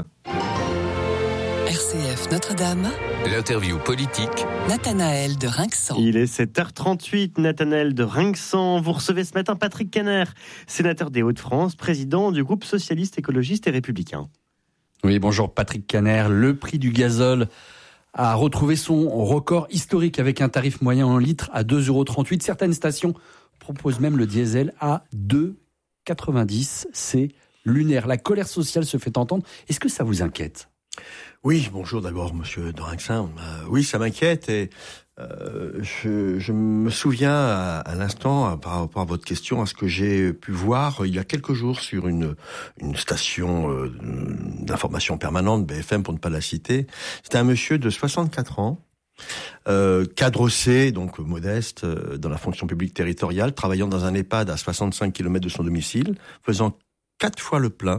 RCF Notre-Dame. L'interview politique. Nathanaël de Rinxan. Il est 7h38, Nathanaël de Rinxan. Vous recevez ce matin Patrick Kanner, sénateur des Hauts-de-France, président du groupe socialiste, écologiste et républicain. Oui, bonjour Patrick Kanner. Le prix du gazole a retrouvé son record historique avec un tarif moyen en litre à 2,38 €. Certaines stations proposent même le diesel à 2,90 €. C'est lunaire. La colère sociale se fait entendre. Est-ce que ça vous inquiète ? Oui, bonjour d'abord, monsieur de Rinxan. Oui, ça m'inquiète et je me souviens à l'instant, par rapport à votre question, à ce que j'ai pu voir il y a quelques jours sur une station d'information permanente, BFM pour ne pas la citer. C'était un monsieur de 64 ans, cadre C, donc modeste, dans la fonction publique territoriale, travaillant dans un EHPAD à 65 km de son domicile, faisant 4 fois le plein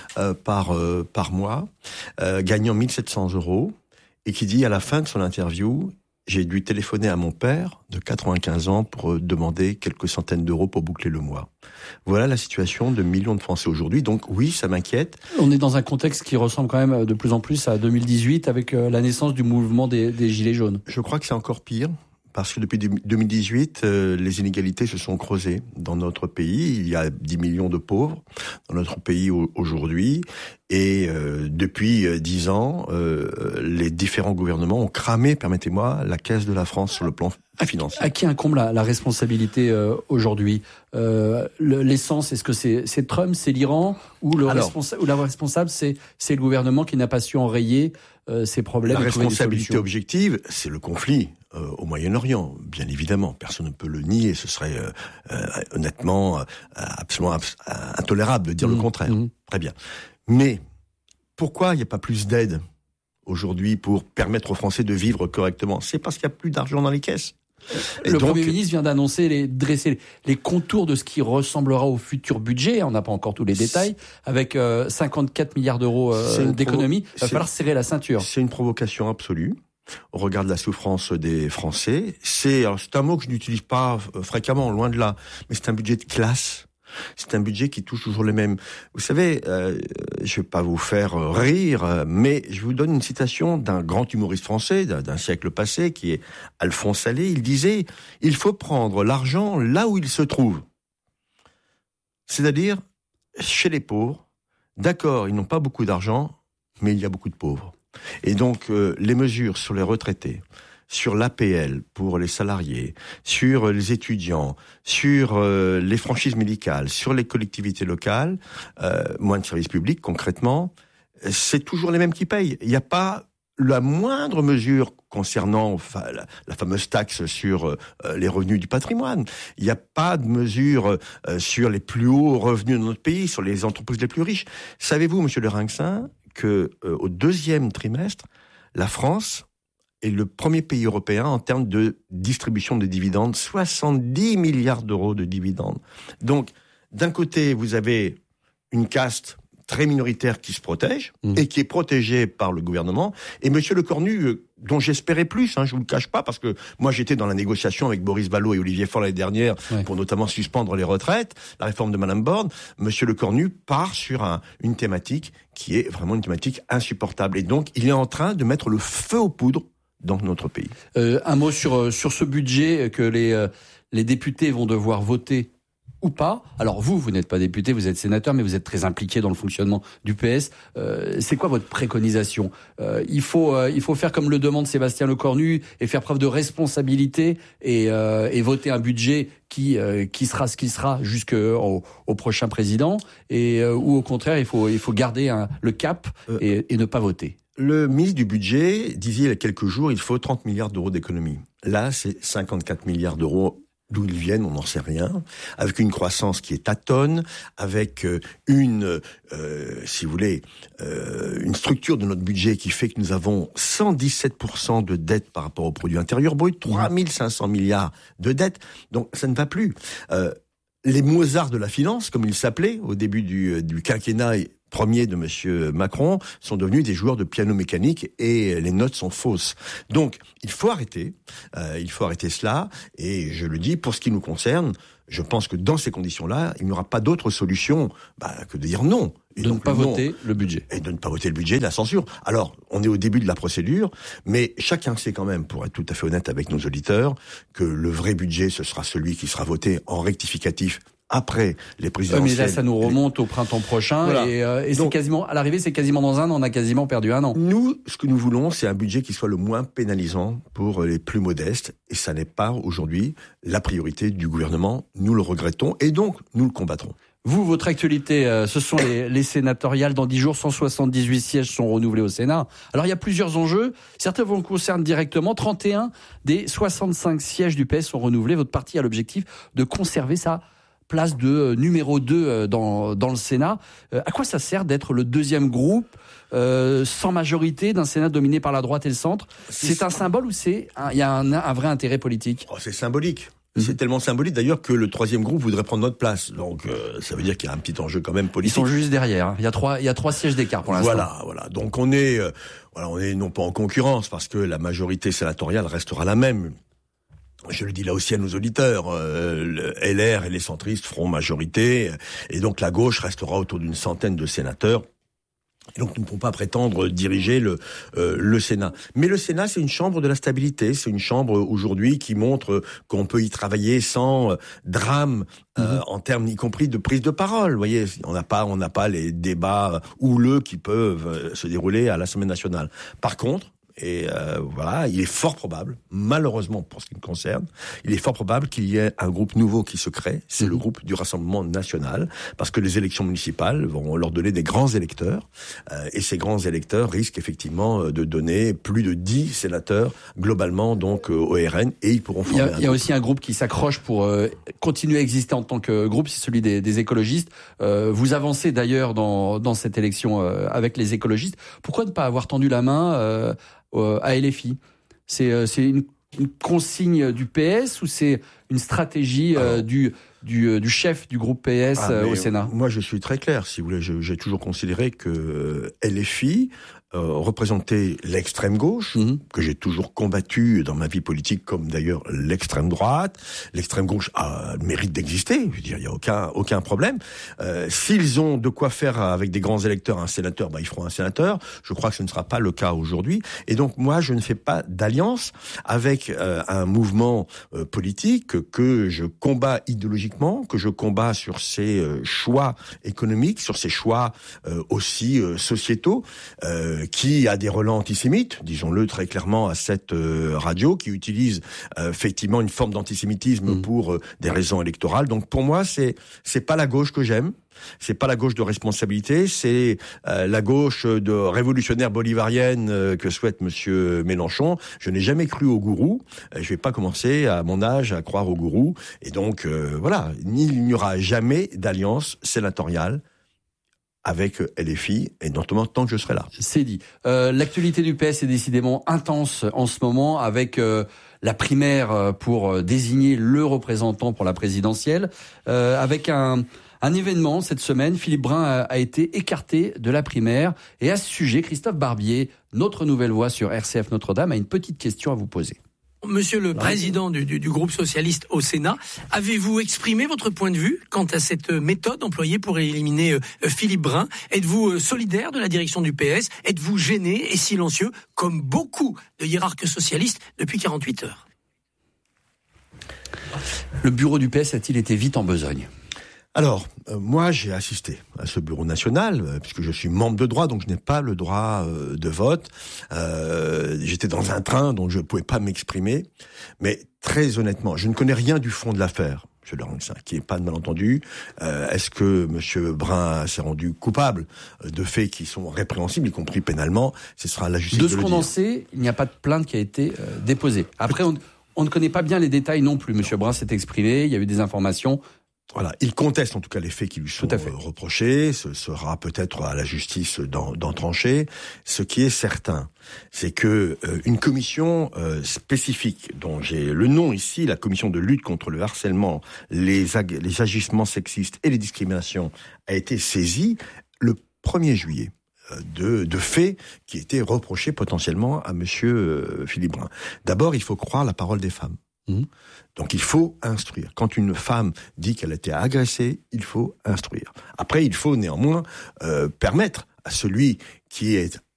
par mois, gagnant 1 700 €, et qui dit à la fin de son interview, j'ai dû téléphoner à mon père de 95 ans pour demander quelques centaines d'euros pour boucler le mois. Voilà la situation de millions de Français aujourd'hui. Donc oui, ça m'inquiète. On est dans un contexte qui ressemble quand même de plus en plus à 2018 avec la naissance du mouvement des Gilets jaunes. Je crois que c'est encore pire. Parce que depuis 2018, les inégalités se sont creusées dans notre pays. Il y a 10 millions de pauvres dans notre pays aujourd'hui. Et depuis 10 ans, les différents gouvernements ont cramé, permettez-moi, la caisse de la France sur le plan financier. À qui incombe la responsabilité aujourd'hui ? L'essence, est-ce que c'est Trump, c'est l'Iran, ou la responsable, c'est le gouvernement qui n'a pas su enrayer ces problèmes ? La responsabilité objective, c'est le conflit au Moyen-Orient, bien évidemment. Personne ne peut le nier. Ce serait honnêtement absolument intolérable de dire le contraire. Très bien. Mais pourquoi il n'y a pas plus d'aide aujourd'hui pour permettre aux Français de vivre correctement ? C'est parce qu'il n'y a plus d'argent dans les caisses. Et le Premier ministre vient d'annoncer, dresser les contours de ce qui ressemblera au futur budget. On n'a pas encore tous les détails. Avec 54 milliards d'euros d'économies, il va falloir serrer la ceinture. C'est une provocation absolue. au regard de la souffrance des Français. C'est un mot que je n'utilise pas fréquemment, loin de là, mais c'est un budget de classe. C'est un budget qui touche toujours les mêmes. Vous savez, je vais pas vous faire rire, mais je vous donne une citation d'un grand humoriste français d'un siècle passé, qui est Alphonse Allais. Il disait « Il faut prendre l'argent là où il se trouve ». C'est-à-dire chez les pauvres. D'accord, ils n'ont pas beaucoup d'argent, mais il y a beaucoup de pauvres. Et donc, les mesures sur les retraités, sur l'APL pour les salariés, sur les étudiants, sur les franchises médicales, sur les collectivités locales, moins de services publics concrètement, c'est toujours les mêmes qui payent. Il n'y a pas la moindre mesure concernant la fameuse taxe sur les revenus du patrimoine. Il n'y a pas de mesure sur les plus hauts revenus de notre pays, sur les entreprises les plus riches. Savez-vous, monsieur Le Rinxin, que au deuxième trimestre, la France est le premier pays européen en termes de distribution de dividendes, 70 milliards d'euros de dividendes. Donc, d'un côté, vous avez une caste très minoritaire qui se protège et qui est protégée par le gouvernement. Et monsieur Lecornu, dont j'espérais plus, je vous le cache pas, parce que moi j'étais dans la négociation avec Boris Vallaud et Olivier Faure l'année dernière pour notamment suspendre les retraites, la réforme de Madame Borne. Monsieur Lecornu part sur une thématique qui est vraiment une thématique insupportable. Et donc, il est en train de mettre le feu aux poudres dans notre pays. Un mot sur ce budget que les députés vont devoir voter ou pas. Alors vous n'êtes pas député, vous êtes sénateur, mais vous êtes très impliqué dans le fonctionnement du PS. C'est quoi votre préconisation ? Il faut faire comme le demande Sébastien Lecornu et faire preuve de responsabilité et voter un budget qui sera ce qui sera jusqu'au prochain président, ou au contraire il faut garder le cap et ne pas voter. Le ministre du Budget disait il y a quelques jours, il faut 30 milliards d'euros d'économie. Là, c'est 54 milliards d'euros. D'où ils viennent, on n'en sait rien. Avec une croissance qui est tâtonne, avec si vous voulez, une structure de notre budget qui fait que nous avons 117% de dette par rapport au produit intérieur brut, 3500 milliards de dettes. Donc, ça ne va plus. Les Mozart de la finance, comme ils s'appelaient au début du quinquennat premier de monsieur Macron, sont devenus des joueurs de piano mécanique et les notes sont fausses. Donc, il faut arrêter cela, et je le dis, pour ce qui nous concerne, je pense que dans ces conditions-là, il n'y aura pas d'autre solution que de dire non. Et de ne pas voter le budget. Et de ne pas voter le budget, de la censure. Alors, on est au début de la procédure, mais chacun sait quand même, pour être tout à fait honnête avec nos auditeurs, que le vrai budget, ce sera celui qui sera voté en rectificatif après les présidentielles. Mais là, ça nous remonte au printemps prochain. Voilà. Et donc, c'est quasiment, à l'arrivée, c'est quasiment dans un an, on a quasiment perdu un an. Nous, ce que nous voulons, c'est un budget qui soit le moins pénalisant pour les plus modestes. Et ça n'est pas aujourd'hui la priorité du gouvernement. Nous le regrettons et donc nous le combattrons. Vous, votre actualité, ce sont les sénatoriales. Dans 10 jours, 178 sièges sont renouvelés au Sénat. Alors, il y a plusieurs enjeux. Certains vous concernent directement. 31 des 65 sièges du PS sont renouvelés. Votre parti a l'objectif de conserver sa place de numéro 2 dans le Sénat. À quoi ça sert d'être le deuxième groupe sans majorité d'un Sénat dominé par la droite et le centre ? C'est un symbole ou il y a un vrai intérêt politique ? C'est symbolique. C'est tellement symbolique d'ailleurs que le troisième groupe voudrait prendre notre place. Donc ça veut dire qu'il y a un petit enjeu quand même politique. Ils sont juste derrière. Il y a trois sièges d'écart pour l'instant. Voilà. Donc on est non pas en concurrence parce que la majorité sénatoriale restera la même. Je le dis là aussi à nos auditeurs, le LR et les centristes feront majorité, et donc la gauche restera autour d'une centaine de sénateurs. Et donc nous ne pouvons pas prétendre diriger le Sénat. Mais le Sénat, c'est une chambre de la stabilité, c'est une chambre aujourd'hui qui montre qu'on peut y travailler sans drame en termes y compris de prise de parole. Vous voyez, on n'a pas les débats houleux qui peuvent se dérouler à l'Assemblée nationale. Par contre, il est fort probable, malheureusement pour ce qui me concerne, il est fort probable qu'il y ait un groupe nouveau qui se crée, c'est le groupe du Rassemblement national, parce que les élections municipales vont leur donner des grands électeurs, et ces grands électeurs risquent effectivement de donner plus de 10 sénateurs globalement donc au RN, et ils pourront former Il y a aussi un groupe qui s'accroche pour continuer à exister en tant que groupe, c'est celui des écologistes. Vous avancez d'ailleurs dans cette élection avec les écologistes. Pourquoi ne pas avoir tendu la main à LFI ? C'est une consigne du PS ou c'est une stratégie du chef du groupe PS au Sénat ? Moi, je suis très clair. Si vous voulez, j'ai toujours considéré que LFI représenter l'extrême gauche, que j'ai toujours combattu dans ma vie politique, comme d'ailleurs l'extrême droite. L'extrême gauche a le mérite d'exister, je veux dire, il n'y a aucun problème. S'ils ont de quoi faire avec des grands électeurs un sénateur, ils feront un sénateur. Je crois que ce ne sera pas le cas aujourd'hui. Et donc moi, je ne fais pas d'alliance avec un mouvement politique que je combats idéologiquement, que je combats sur ses choix économiques, sur ses choix aussi sociétaux, qui a des relents antisémites, disons-le très clairement à cette radio, qui utilise effectivement une forme d'antisémitisme pour des raisons électorales. Donc pour moi, c'est pas la gauche que j'aime. C'est pas la gauche de responsabilité, c'est la gauche de révolutionnaire bolivarienne que souhaite Monsieur Mélenchon. Je n'ai jamais cru au gourou. Je vais pas commencer à mon âge à croire au gourou. Et donc voilà, il n'y aura jamais d'alliance sénatoriale avec LFI, et notamment tant que je serai là. C'est dit. L'actualité du PS est décidément intense en ce moment, avec la primaire pour désigner le représentant pour la présidentielle, avec un événement cette semaine. Philippe Brun a été écarté de la primaire. Et à ce sujet, Christophe Barbier, notre nouvelle voix sur RCF Notre-Dame, a une petite question à vous poser. Monsieur le président du groupe socialiste au Sénat, avez-vous exprimé votre point de vue quant à cette méthode employée pour éliminer Philippe Brun? Êtes-vous solidaire de la direction du PS? Êtes-vous gêné et silencieux, comme beaucoup de hiérarques socialistes depuis 48 heures? Le bureau du PS a-t-il été vite en besogne? Alors, moi, j'ai assisté à ce bureau national, puisque je suis membre de droit, donc je n'ai pas le droit de vote. J'étais dans un train, donc je ne pouvais pas m'exprimer. Mais très honnêtement, je ne connais rien du fond de l'affaire, M. Lorenzin, qui n'est pas de malentendu. Est-ce que M. Brun s'est rendu coupable de faits qui sont répréhensibles, y compris pénalement? Ce sera à la justice de le dire. De ce qu'on en sait, il n'y a pas de plainte qui a été déposée. Après, on ne connaît pas bien les détails non plus. M. Brun s'est exprimé, il y a eu des informations. Voilà, il conteste en tout cas les faits qui lui sont reprochés. Ce sera peut-être à la justice d'en trancher. Ce qui est certain, c'est que une commission spécifique, dont j'ai le nom ici, la commission de lutte contre le harcèlement, les agissements sexistes et les discriminations, a été saisie le 1er juillet. De faits qui étaient reprochés potentiellement à Monsieur Philippe Brun. D'abord, il faut croire la parole des femmes. Donc il faut instruire. Quand une femme dit qu'elle a été agressée, il faut instruire. Après, il faut néanmoins permettre à celui qui est